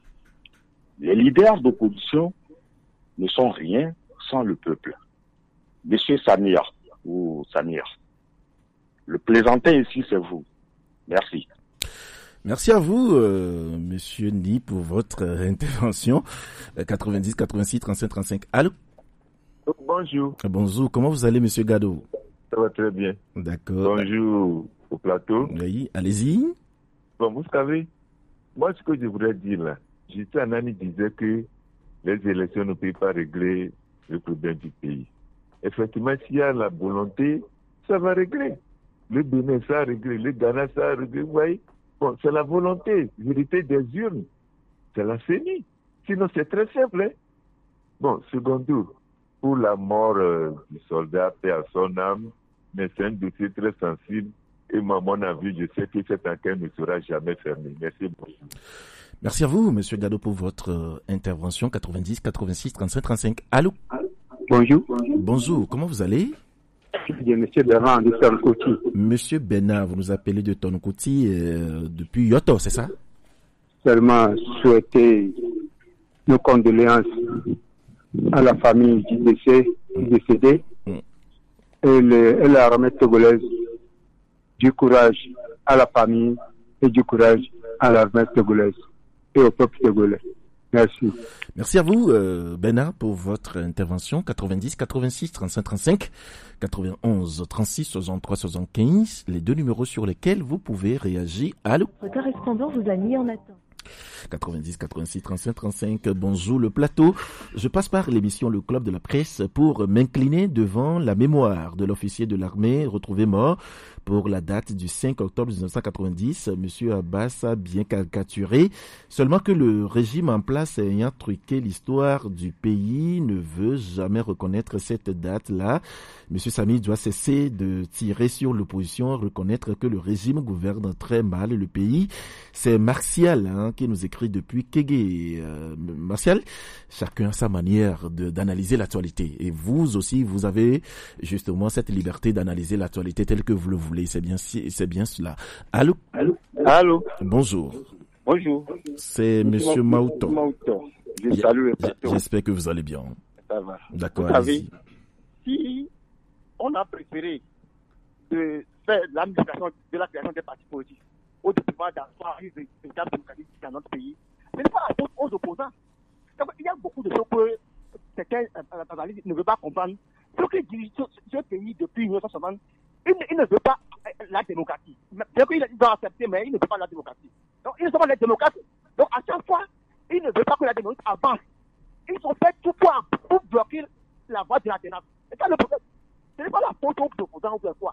Les leaders d'opposition ne sont rien sans le peuple. Monsieur Samir, ou Samir, le plaisantin ici, c'est vous. Merci. Merci à vous, euh, Monsieur Ni, pour votre euh, intervention. Euh, quatre-vingt-dix quatre-vingt-six trente-cinq trente-cinq. Allô? Bonjour. Bonjour. Comment vous allez, Monsieur Gado? Ça va très bien. D'accord. Bonjour au plateau. Oui, allez-y. Bon, vous savez, moi, ce que je voudrais dire là, j'étais un ami qui disait que les élections ne peuvent pas régler le problème du pays. Effectivement, s'il y a la volonté, ça va régler. Le Bénin, ça a réglé. Le Ghana, ça a réglé. Vous voyez? Bon, c'est la volonté, vérité des urnes. C'est la C E N I. Sinon, c'est très simple. Hein? Bon, second tour, pour la mort euh, du soldat, paix à son âme, mais c'est un dossier très sensible. Et moi, à mon avis, je sais que cette enquête ne sera jamais fermée. Merci beaucoup. Merci à vous, Monsieur Gado, pour votre euh, intervention. quatre-vingt-dix quatre-vingt-six trente-cinq trente-cinq. Allô? Bonjour. Bonjour, comment vous allez? Je Monsieur Bernard de Tonkouti. Monsieur Bernard, vous nous appelez de Tonkouti euh, depuis Yoto, c'est ça? Seulement souhaiter nos condoléances à la famille du décès, du décédé mm. et, le, et l'armée togolaise. Du courage à la famille et du courage à l'armée togolaise et au peuple togolais. Merci. Merci à vous, euh, Bernard, pour votre intervention. quatre-vingt-dix quatre-vingt-six trente-cinq trente-cinq, quatre-vingt-onze trente-six soixante-trois soixante-quinze, les deux numéros sur lesquels vous pouvez réagir. Allô? Le correspondant vous a mis en attente. quatre-vingt-dix quatre-vingt-six trente-cinq trente-cinq, bonjour le plateau. Je passe par l'émission Le Club de la Presse pour m'incliner devant la mémoire de l'officier de l'armée retrouvé mort pour la date du cinq octobre dix-neuf cent quatre-vingt-dix. Monsieur Abbas a bien caricaturé, seulement que le régime en place ayant truqué l'histoire du pays ne veut jamais reconnaître cette date-là. Monsieur Sami doit cesser de tirer sur l'opposition, reconnaître que le régime gouverne très mal le pays. C'est Martial hein, qui nous écrit depuis Kégué. Euh, Martial, chacun a sa manière de, d'analyser l'actualité. Et vous aussi, vous avez justement cette liberté d'analyser l'actualité telle que vous le voulez. C'est bien, c'est bien cela. Allô? Allô? Allô? Bonjour. Bonjour. C'est Monsieur Mauto. Mauto. Je salue le plateau. J'espère que vous allez bien. Ça va. D'accord, vous allez-y. savez, si on a préféré de faire l'administration de la création des partis politiques au développement d'avoir une véritable démocratie dans notre pays, ce n'est pas la faute aux opposants. Il y a beaucoup de choses que certains analystes ne veulent pas comprendre. Ceux qui dirigent ce pays depuis mille neuf cent soixante, ils il ne veulent pas la démocratie. Bien qu'ils doivent accepter, mais ils ne veulent pas la démocratie. Donc, ils ne sont pas les démocrates. Donc, à chaque fois, ils ne veulent pas que la démocratie avance. Ils ont fait tout pour, pour bloquer la voie de la démocratie. Et ça, le problème, ce n'est pas la faute aux opposants ou de quoi.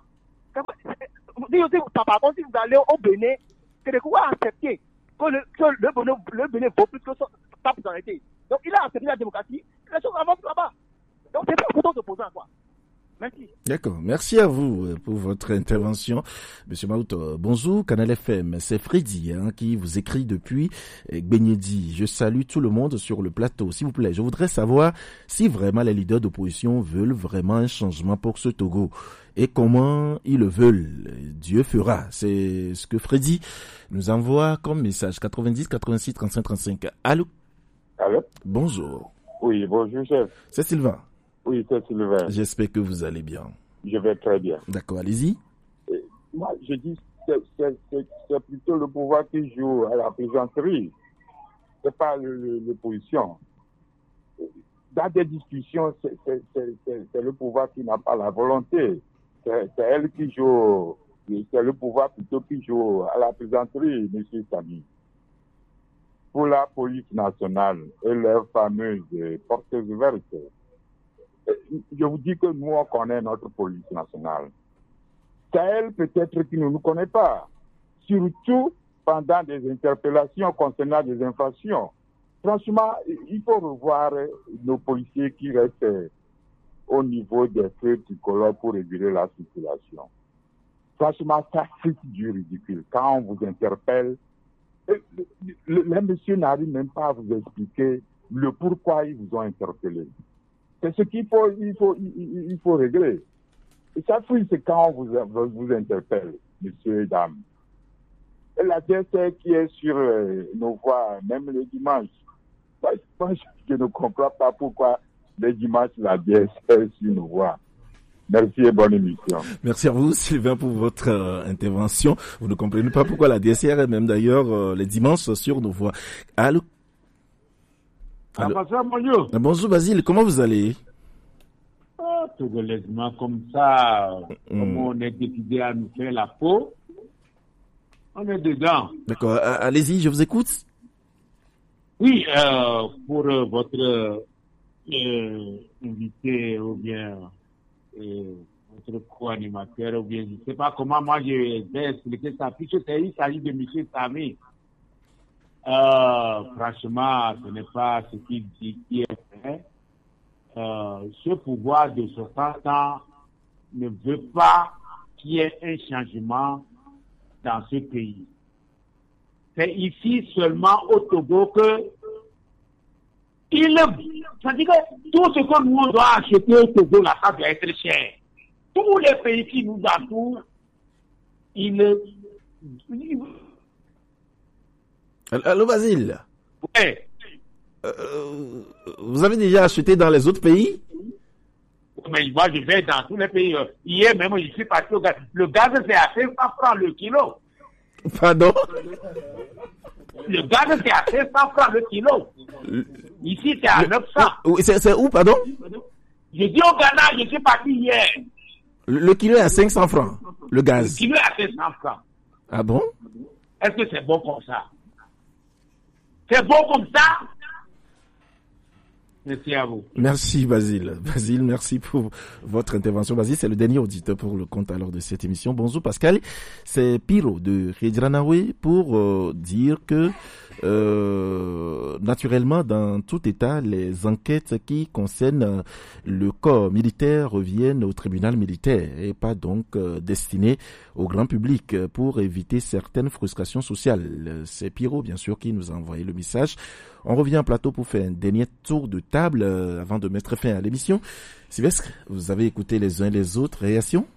Par contre, si vous allez au Bénin, c'est de quoi accepter que le, que le, Bénin, le Bénin vaut plus que sa personnalité. Donc, il a accepté la démocratie, les choses avancent là-bas. Donc, c'est pas la faute aux opposants, quoi. Merci. D'accord. Merci à vous pour votre intervention. Monsieur Mauto, bonjour, Canal F M. C'est Freddy hein, qui vous écrit depuis Gbenyedi. Je salue tout le monde sur le plateau. S'il vous plaît, je voudrais savoir si vraiment les leaders d'opposition veulent vraiment un changement pour ce Togo et comment ils le veulent. Dieu fera. C'est ce que Freddy nous envoie comme message. quatre-vingt-dix, quatre-vingt-six, trente-cinq, trente-cinq. Allô? Allô? Bonjour. Oui, bonjour, chef. C'est Sylvain. Oui, c'est Sylvain. J'espère que vous allez bien. Je vais très bien. D'accord, allez-y. Et moi, je dis c'est, c'est, c'est, c'est plutôt le pouvoir qui joue à la plaisanterie. C'est pas le, le, l'opposition. Dans des discussions, c'est, c'est, c'est, c'est, c'est le pouvoir qui n'a pas la volonté. C'est, c'est elle qui joue. C'est le pouvoir plutôt qui joue à la plaisanterie, monsieur Sami. Pour la police nationale et leurs fameuses portes ouvertes, je vous dis que nous, on connaît notre police nationale. C'est elle peut-être qui ne nous connaît pas. Surtout pendant des interpellations concernant des infractions. Franchement, il faut revoir nos policiers qui restent au niveau des feux tricolores pour réguler la circulation. Franchement, ça c'est du ridicule. Quand on vous interpelle, les messieurs n'arrivent même pas à vous expliquer le pourquoi ils vous ont interpellé. C'est ce qu'il faut, il faut, il, il faut régler. Et ça, c'est quand on vous, vous interpelle, messieurs et dames. Et la D S R qui est sur euh, nos voies, même les dimanches. Moi, moi, je ne comprends pas pourquoi les dimanches, la D S R est sur nos voies. Merci et bonne émission. Merci à vous, Sylvain, pour votre euh, intervention. Vous ne comprenez pas pourquoi la D S R est même d'ailleurs euh, les dimanches sur nos voies. Allô? Ah, bonjour, bonjour. Bonjour, Basile, comment vous allez? Oh, togolaisement, comme ça, mm. comme on est décidé à nous faire la peau, on est dedans. D'accord, allez-y, je vous écoute. Oui, euh, pour euh, votre euh, invité ou bien euh, votre co-animateur ou bien je ne sais pas comment moi je vais expliquer ça, puisque il s'agit de M. Sami. Euh, franchement, ce n'est pas ce qu'il dit qui est vrai. Euh, ce pouvoir de soixante ans ne veut pas qu'il y ait un changement dans ce pays. C'est ici seulement au Togo que il ça dit que tout ce que nous on doit acheter au Togo, là, ça doit être cher. Tous les pays qui nous entourent, il, il Allô, Basile? Ouais. Euh, vous avez déjà acheté dans les autres pays? Mais moi, je vais dans tous les pays. Hier même, je suis parti au gaz. Le gaz, c'est à cinq cents francs le kilo. Pardon? Le gaz, c'est à cinq cents francs le kilo. Ici, c'est à le, neuf cents. Oui, c'est, c'est où, pardon? Je dis au Ghana, je suis parti hier. Le, le kilo est à cinq cents francs, le gaz. Le kilo est à cinq cents francs. Ah bon? Est-ce que c'est bon comme ça? C'est bon comme ça? Merci à vous. Merci Basile. Basile, merci pour votre intervention. Basile, c'est le dernier auditeur pour le compte alors de cette émission. Bonjour Pascal, c'est Piro de Redjranawe pour euh, dire que euh, naturellement dans tout état, les enquêtes qui concernent le corps militaire reviennent au tribunal militaire et pas donc euh, destinées au grand public pour éviter certaines frustrations sociales. C'est Piro bien sûr qui nous a envoyé le message. On revient en plateau pour faire un dernier tour de table euh, avant de mettre fin à l'émission. Sylvestre, vous avez écouté les uns les autres. Réaction?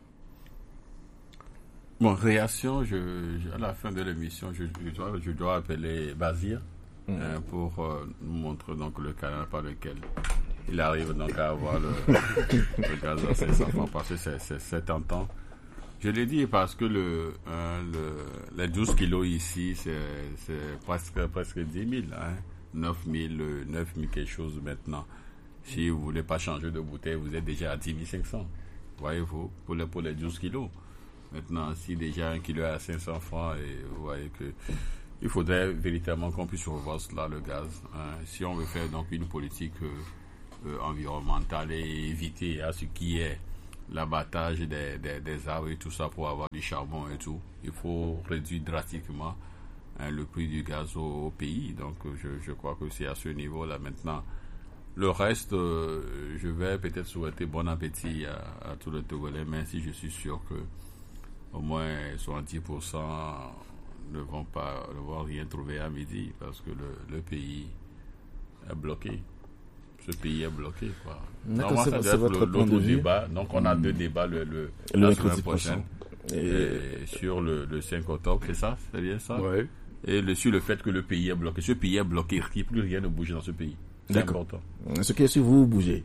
Bon, réaction, je, je, à la fin de l'émission, je, je, dois, je dois appeler Bazir mmh. euh, pour euh, nous montrer donc le canal par lequel il arrive donc à avoir le, le gaz à ses enfants, parce que c'est, c'est, c'est tentant. Je l'ai dit parce que le, euh, le, les douze kilos ici, c'est, c'est presque, presque dix mille, hein. neuf mille, neuf mille quelque chose maintenant. Si vous voulez pas changer de bouteille, vous êtes déjà à dix mille cinq cents. Voyez-vous, pour les, pour les douze kilos. Maintenant, si déjà un kilo est à cinq cents francs, et vous voyez que il faudrait véritablement qu'on puisse revoir cela, le gaz. Hein. Si on veut faire donc une politique euh, euh, environnementale et éviter à ce qui est l'abattage des, des, des arbres et tout ça pour avoir du charbon et tout, il faut réduire drastiquement hein, le prix du gaz au, au pays. Donc, je, je crois que c'est à ce niveau-là maintenant. Le reste, euh, je vais peut-être souhaiter bon appétit à, à tous les Togolais, même si je suis sûr que au moins soixante-dix pour cent ne vont pas ne vont rien trouver à midi parce que le, le pays est bloqué. Ce pays est bloqué, quoi. Normalement, ça doit être le, l'autre débat. Donc, on a mmh. deux débats le, le, le la semaine prochaine. Et, et sur le, le cinq octobre, c'est ça? C'est bien ça? Ouais. Et le, sur le fait que le pays est bloqué. Ce pays est bloqué, plus rien ne bouge dans ce pays. C'est D'accord. important. Ce qui est sur vous, vous bougez.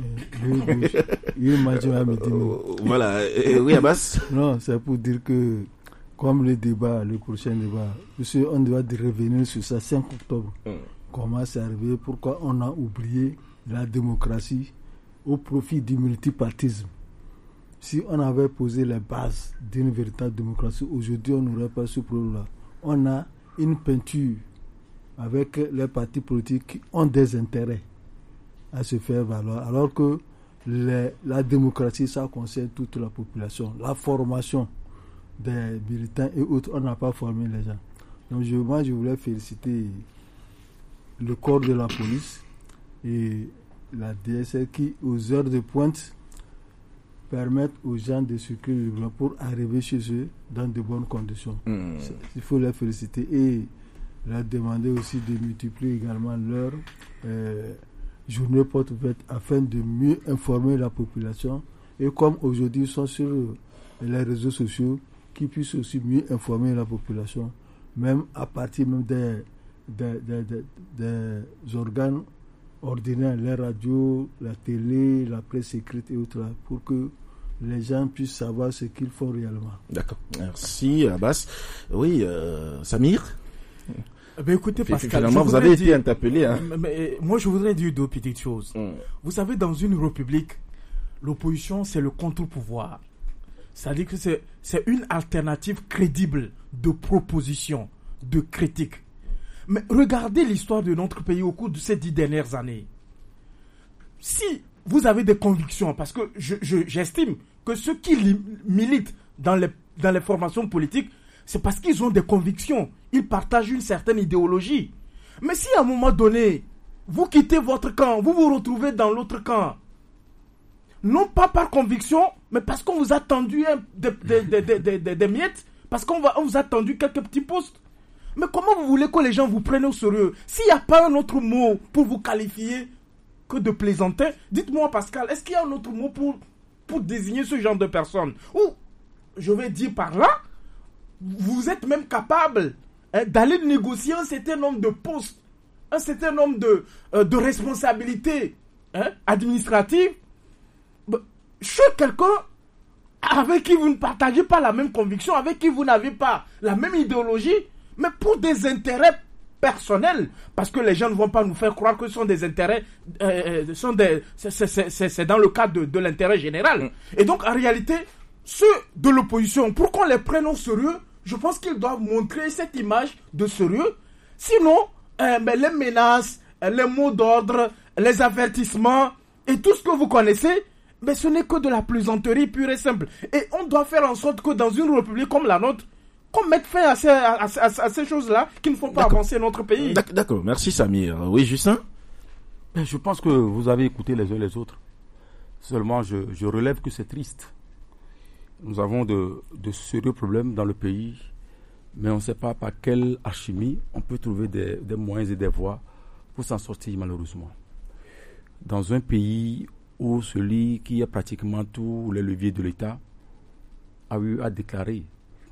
Il m'a dit à midi. Voilà. Et, oui, Abbas? Non, c'est pour dire que, comme le débat, le prochain débat, monsieur, on doit revenir sur ça cinq octobre. Mm. Comment c'est arrivé? Pourquoi on a oublié la démocratie au profit du multipartisme? Si on avait posé les bases d'une véritable démocratie, aujourd'hui, on n'aurait pas ce problème-là. On a une peinture avec les partis politiques qui ont des intérêts à se faire valoir, alors que les, la démocratie, ça concerne toute la population. La formation des militants et autres, on n'a pas formé les gens. Donc je, moi, je voulais féliciter le corps de la police et la D S L qui, aux heures de pointe, permettent aux gens de circuler librement pour arriver chez eux dans de bonnes conditions. Mmh. Il faut les féliciter et leur demander aussi de multiplier également leur euh, journée porte ouverte afin de mieux informer la population et comme aujourd'hui ils sont sur les réseaux sociaux, qu'ils puissent aussi mieux informer la population, même à partir même des, des, des, des, des organes ordinaires, les radios, la télé, la presse écrite et autres, pour que les gens puissent savoir ce qu'ils font réellement. D'accord. Merci Abbas. Oui, euh, Samir. Ben écoutez Pascal, finalement vous avez dire, été interpellé. Hein. Mais, mais, moi je voudrais dire deux petites choses. Mm. Vous savez, dans une république, l'opposition c'est le contre-pouvoir. C'est-à-dire que c'est, c'est une alternative crédible de proposition, de critique. Mais regardez l'histoire de notre pays au cours de ces dix dernières années. Si vous avez des convictions, parce que je, je, j'estime que ceux qui li- militent dans les, dans les formations politiques, c'est parce qu'ils ont des convictions. Ils partagent une certaine idéologie. Mais si à un moment donné, vous quittez votre camp, vous vous retrouvez dans l'autre camp, non pas par conviction, mais parce qu'on vous a tendu hein, des, des, des, des, des, des miettes, parce qu'on va, on vous a tendu quelques petits postes. Mais comment vous voulez que les gens vous prennent au sérieux? S'il n'y a pas un autre mot pour vous qualifier que de plaisantin, dites-moi Pascal, est-ce qu'il y a un autre mot pour, pour désigner ce genre de personnes? Ou, je vais dire par là, vous êtes même capable hein, d'aller négocier un certain nombre de postes, un certain nombre de, euh, de responsabilités hein, administratives chez quelqu'un avec qui vous ne partagez pas la même conviction, avec qui vous n'avez pas la même idéologie, mais pour des intérêts personnels, parce que les gens ne vont pas nous faire croire que ce sont des intérêts, euh, sont des, c'est, c'est, c'est, c'est dans le cadre de, de l'intérêt général. Et donc en réalité, ceux de l'opposition, pour qu'on les prenne au sérieux, je pense qu'ils doivent montrer cette image de sérieux. Sinon, euh, mais les menaces, les mots d'ordre, les avertissements et tout ce que vous connaissez, mais ce n'est que de la plaisanterie pure et simple. Et on doit faire en sorte que dans une république comme la nôtre, qu'on mette fin à ces, à, à, à ces choses-là qui ne font pas D'accord. avancer notre pays. D'accord, merci Samir. Oui, Justin? Je pense que vous avez écouté les uns les autres. Seulement, je, je relève que c'est triste. Nous avons de, de sérieux problèmes dans le pays, mais on ne sait pas par quelle alchimie on peut trouver des, des moyens et des voies pour s'en sortir malheureusement. Dans un pays où celui qui a pratiquement tous les leviers de l'État a eu à déclarer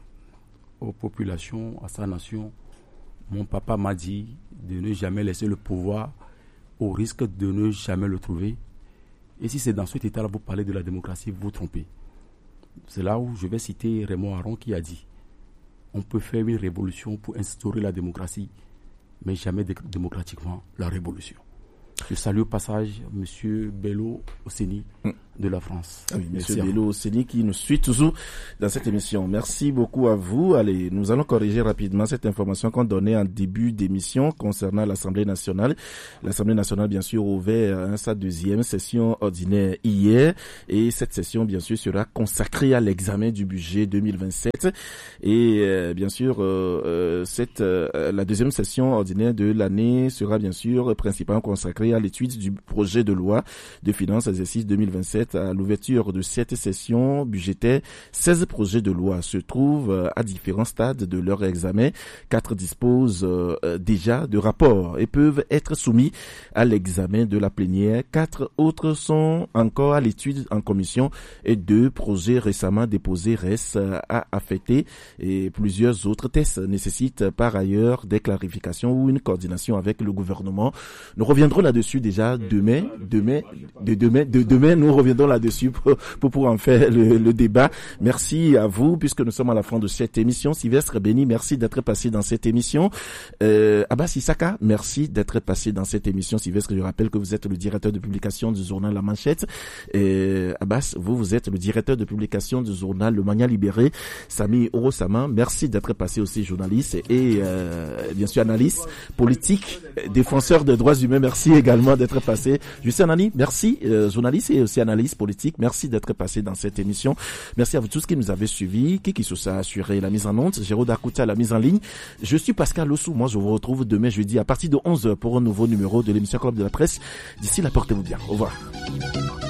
aux populations, à sa nation, mon papa m'a dit de ne jamais laisser le pouvoir au risque de ne jamais le trouver. Et si c'est dans cet état-là, vous parlez de la démocratie, vous vous trompez. C'est là où je vais citer Raymond Aron qui a dit on peut faire une révolution pour instaurer la démocratie, mais jamais dé- démocratiquement la révolution. Je salue au passage M. Bello Osseni de la France. Ah oui, M. Bello Osseni qui nous suit toujours dans cette émission. Merci beaucoup à vous. Allez, nous allons corriger rapidement cette information qu'on donnait en début d'émission concernant l'Assemblée nationale. L'Assemblée nationale, bien sûr, ouvert hein, sa deuxième session ordinaire hier. Et cette session, bien sûr, sera consacrée à l'examen du budget deux mille vingt-sept. Et euh, bien sûr, euh, euh, cette, euh, la deuxième session ordinaire de l'année sera bien sûr principalement consacrée à l'étude du projet de loi de finances exercice deux mille vingt-sept. À l'ouverture de cette session budgétaire, seize projets de loi se trouvent à différents stades de leur examen. Quatre disposent euh, déjà de rapports et peuvent être soumis à l'examen de la plénière. Quatre autres sont encore à l'étude en commission et deux projets récemment déposés restent à affecter et plusieurs autres tests nécessitent par ailleurs des clarifications ou une coordination avec le gouvernement. Nous reviendrons là-dessus déjà demain, demain, de demain, de demain, nous reviendrons là-dessus pour, pour pouvoir en faire le, le débat. Merci à vous, puisque nous sommes à la fin de cette émission. Sylvestre Béni, merci d'être passé dans cette émission. Euh, Abbas Issaka, merci d'être passé dans cette émission. Sylvestre, je rappelle que vous êtes le directeur de publication du journal La Manchette. Et Abbas, vous, vous êtes le directeur de publication du journal Le Mania Libéré. Sami Orosama, merci d'être passé aussi journaliste et euh, bien sûr analyste politique, défenseur des droits humains. Merci également d'être passé. Justin Nani, merci, euh, journaliste et aussi analyste politique. Merci d'être passé dans cette émission. Merci à vous tous qui nous avez suivis. Kiki Sousa a assuré la mise en onde. Géraud Dakouta la mise en ligne. Je suis Pascal Ossou. Moi, je vous retrouve demain jeudi à partir de onze heures pour un nouveau numéro de l'émission Club de la Presse. D'ici là, portez-vous bien. Au revoir.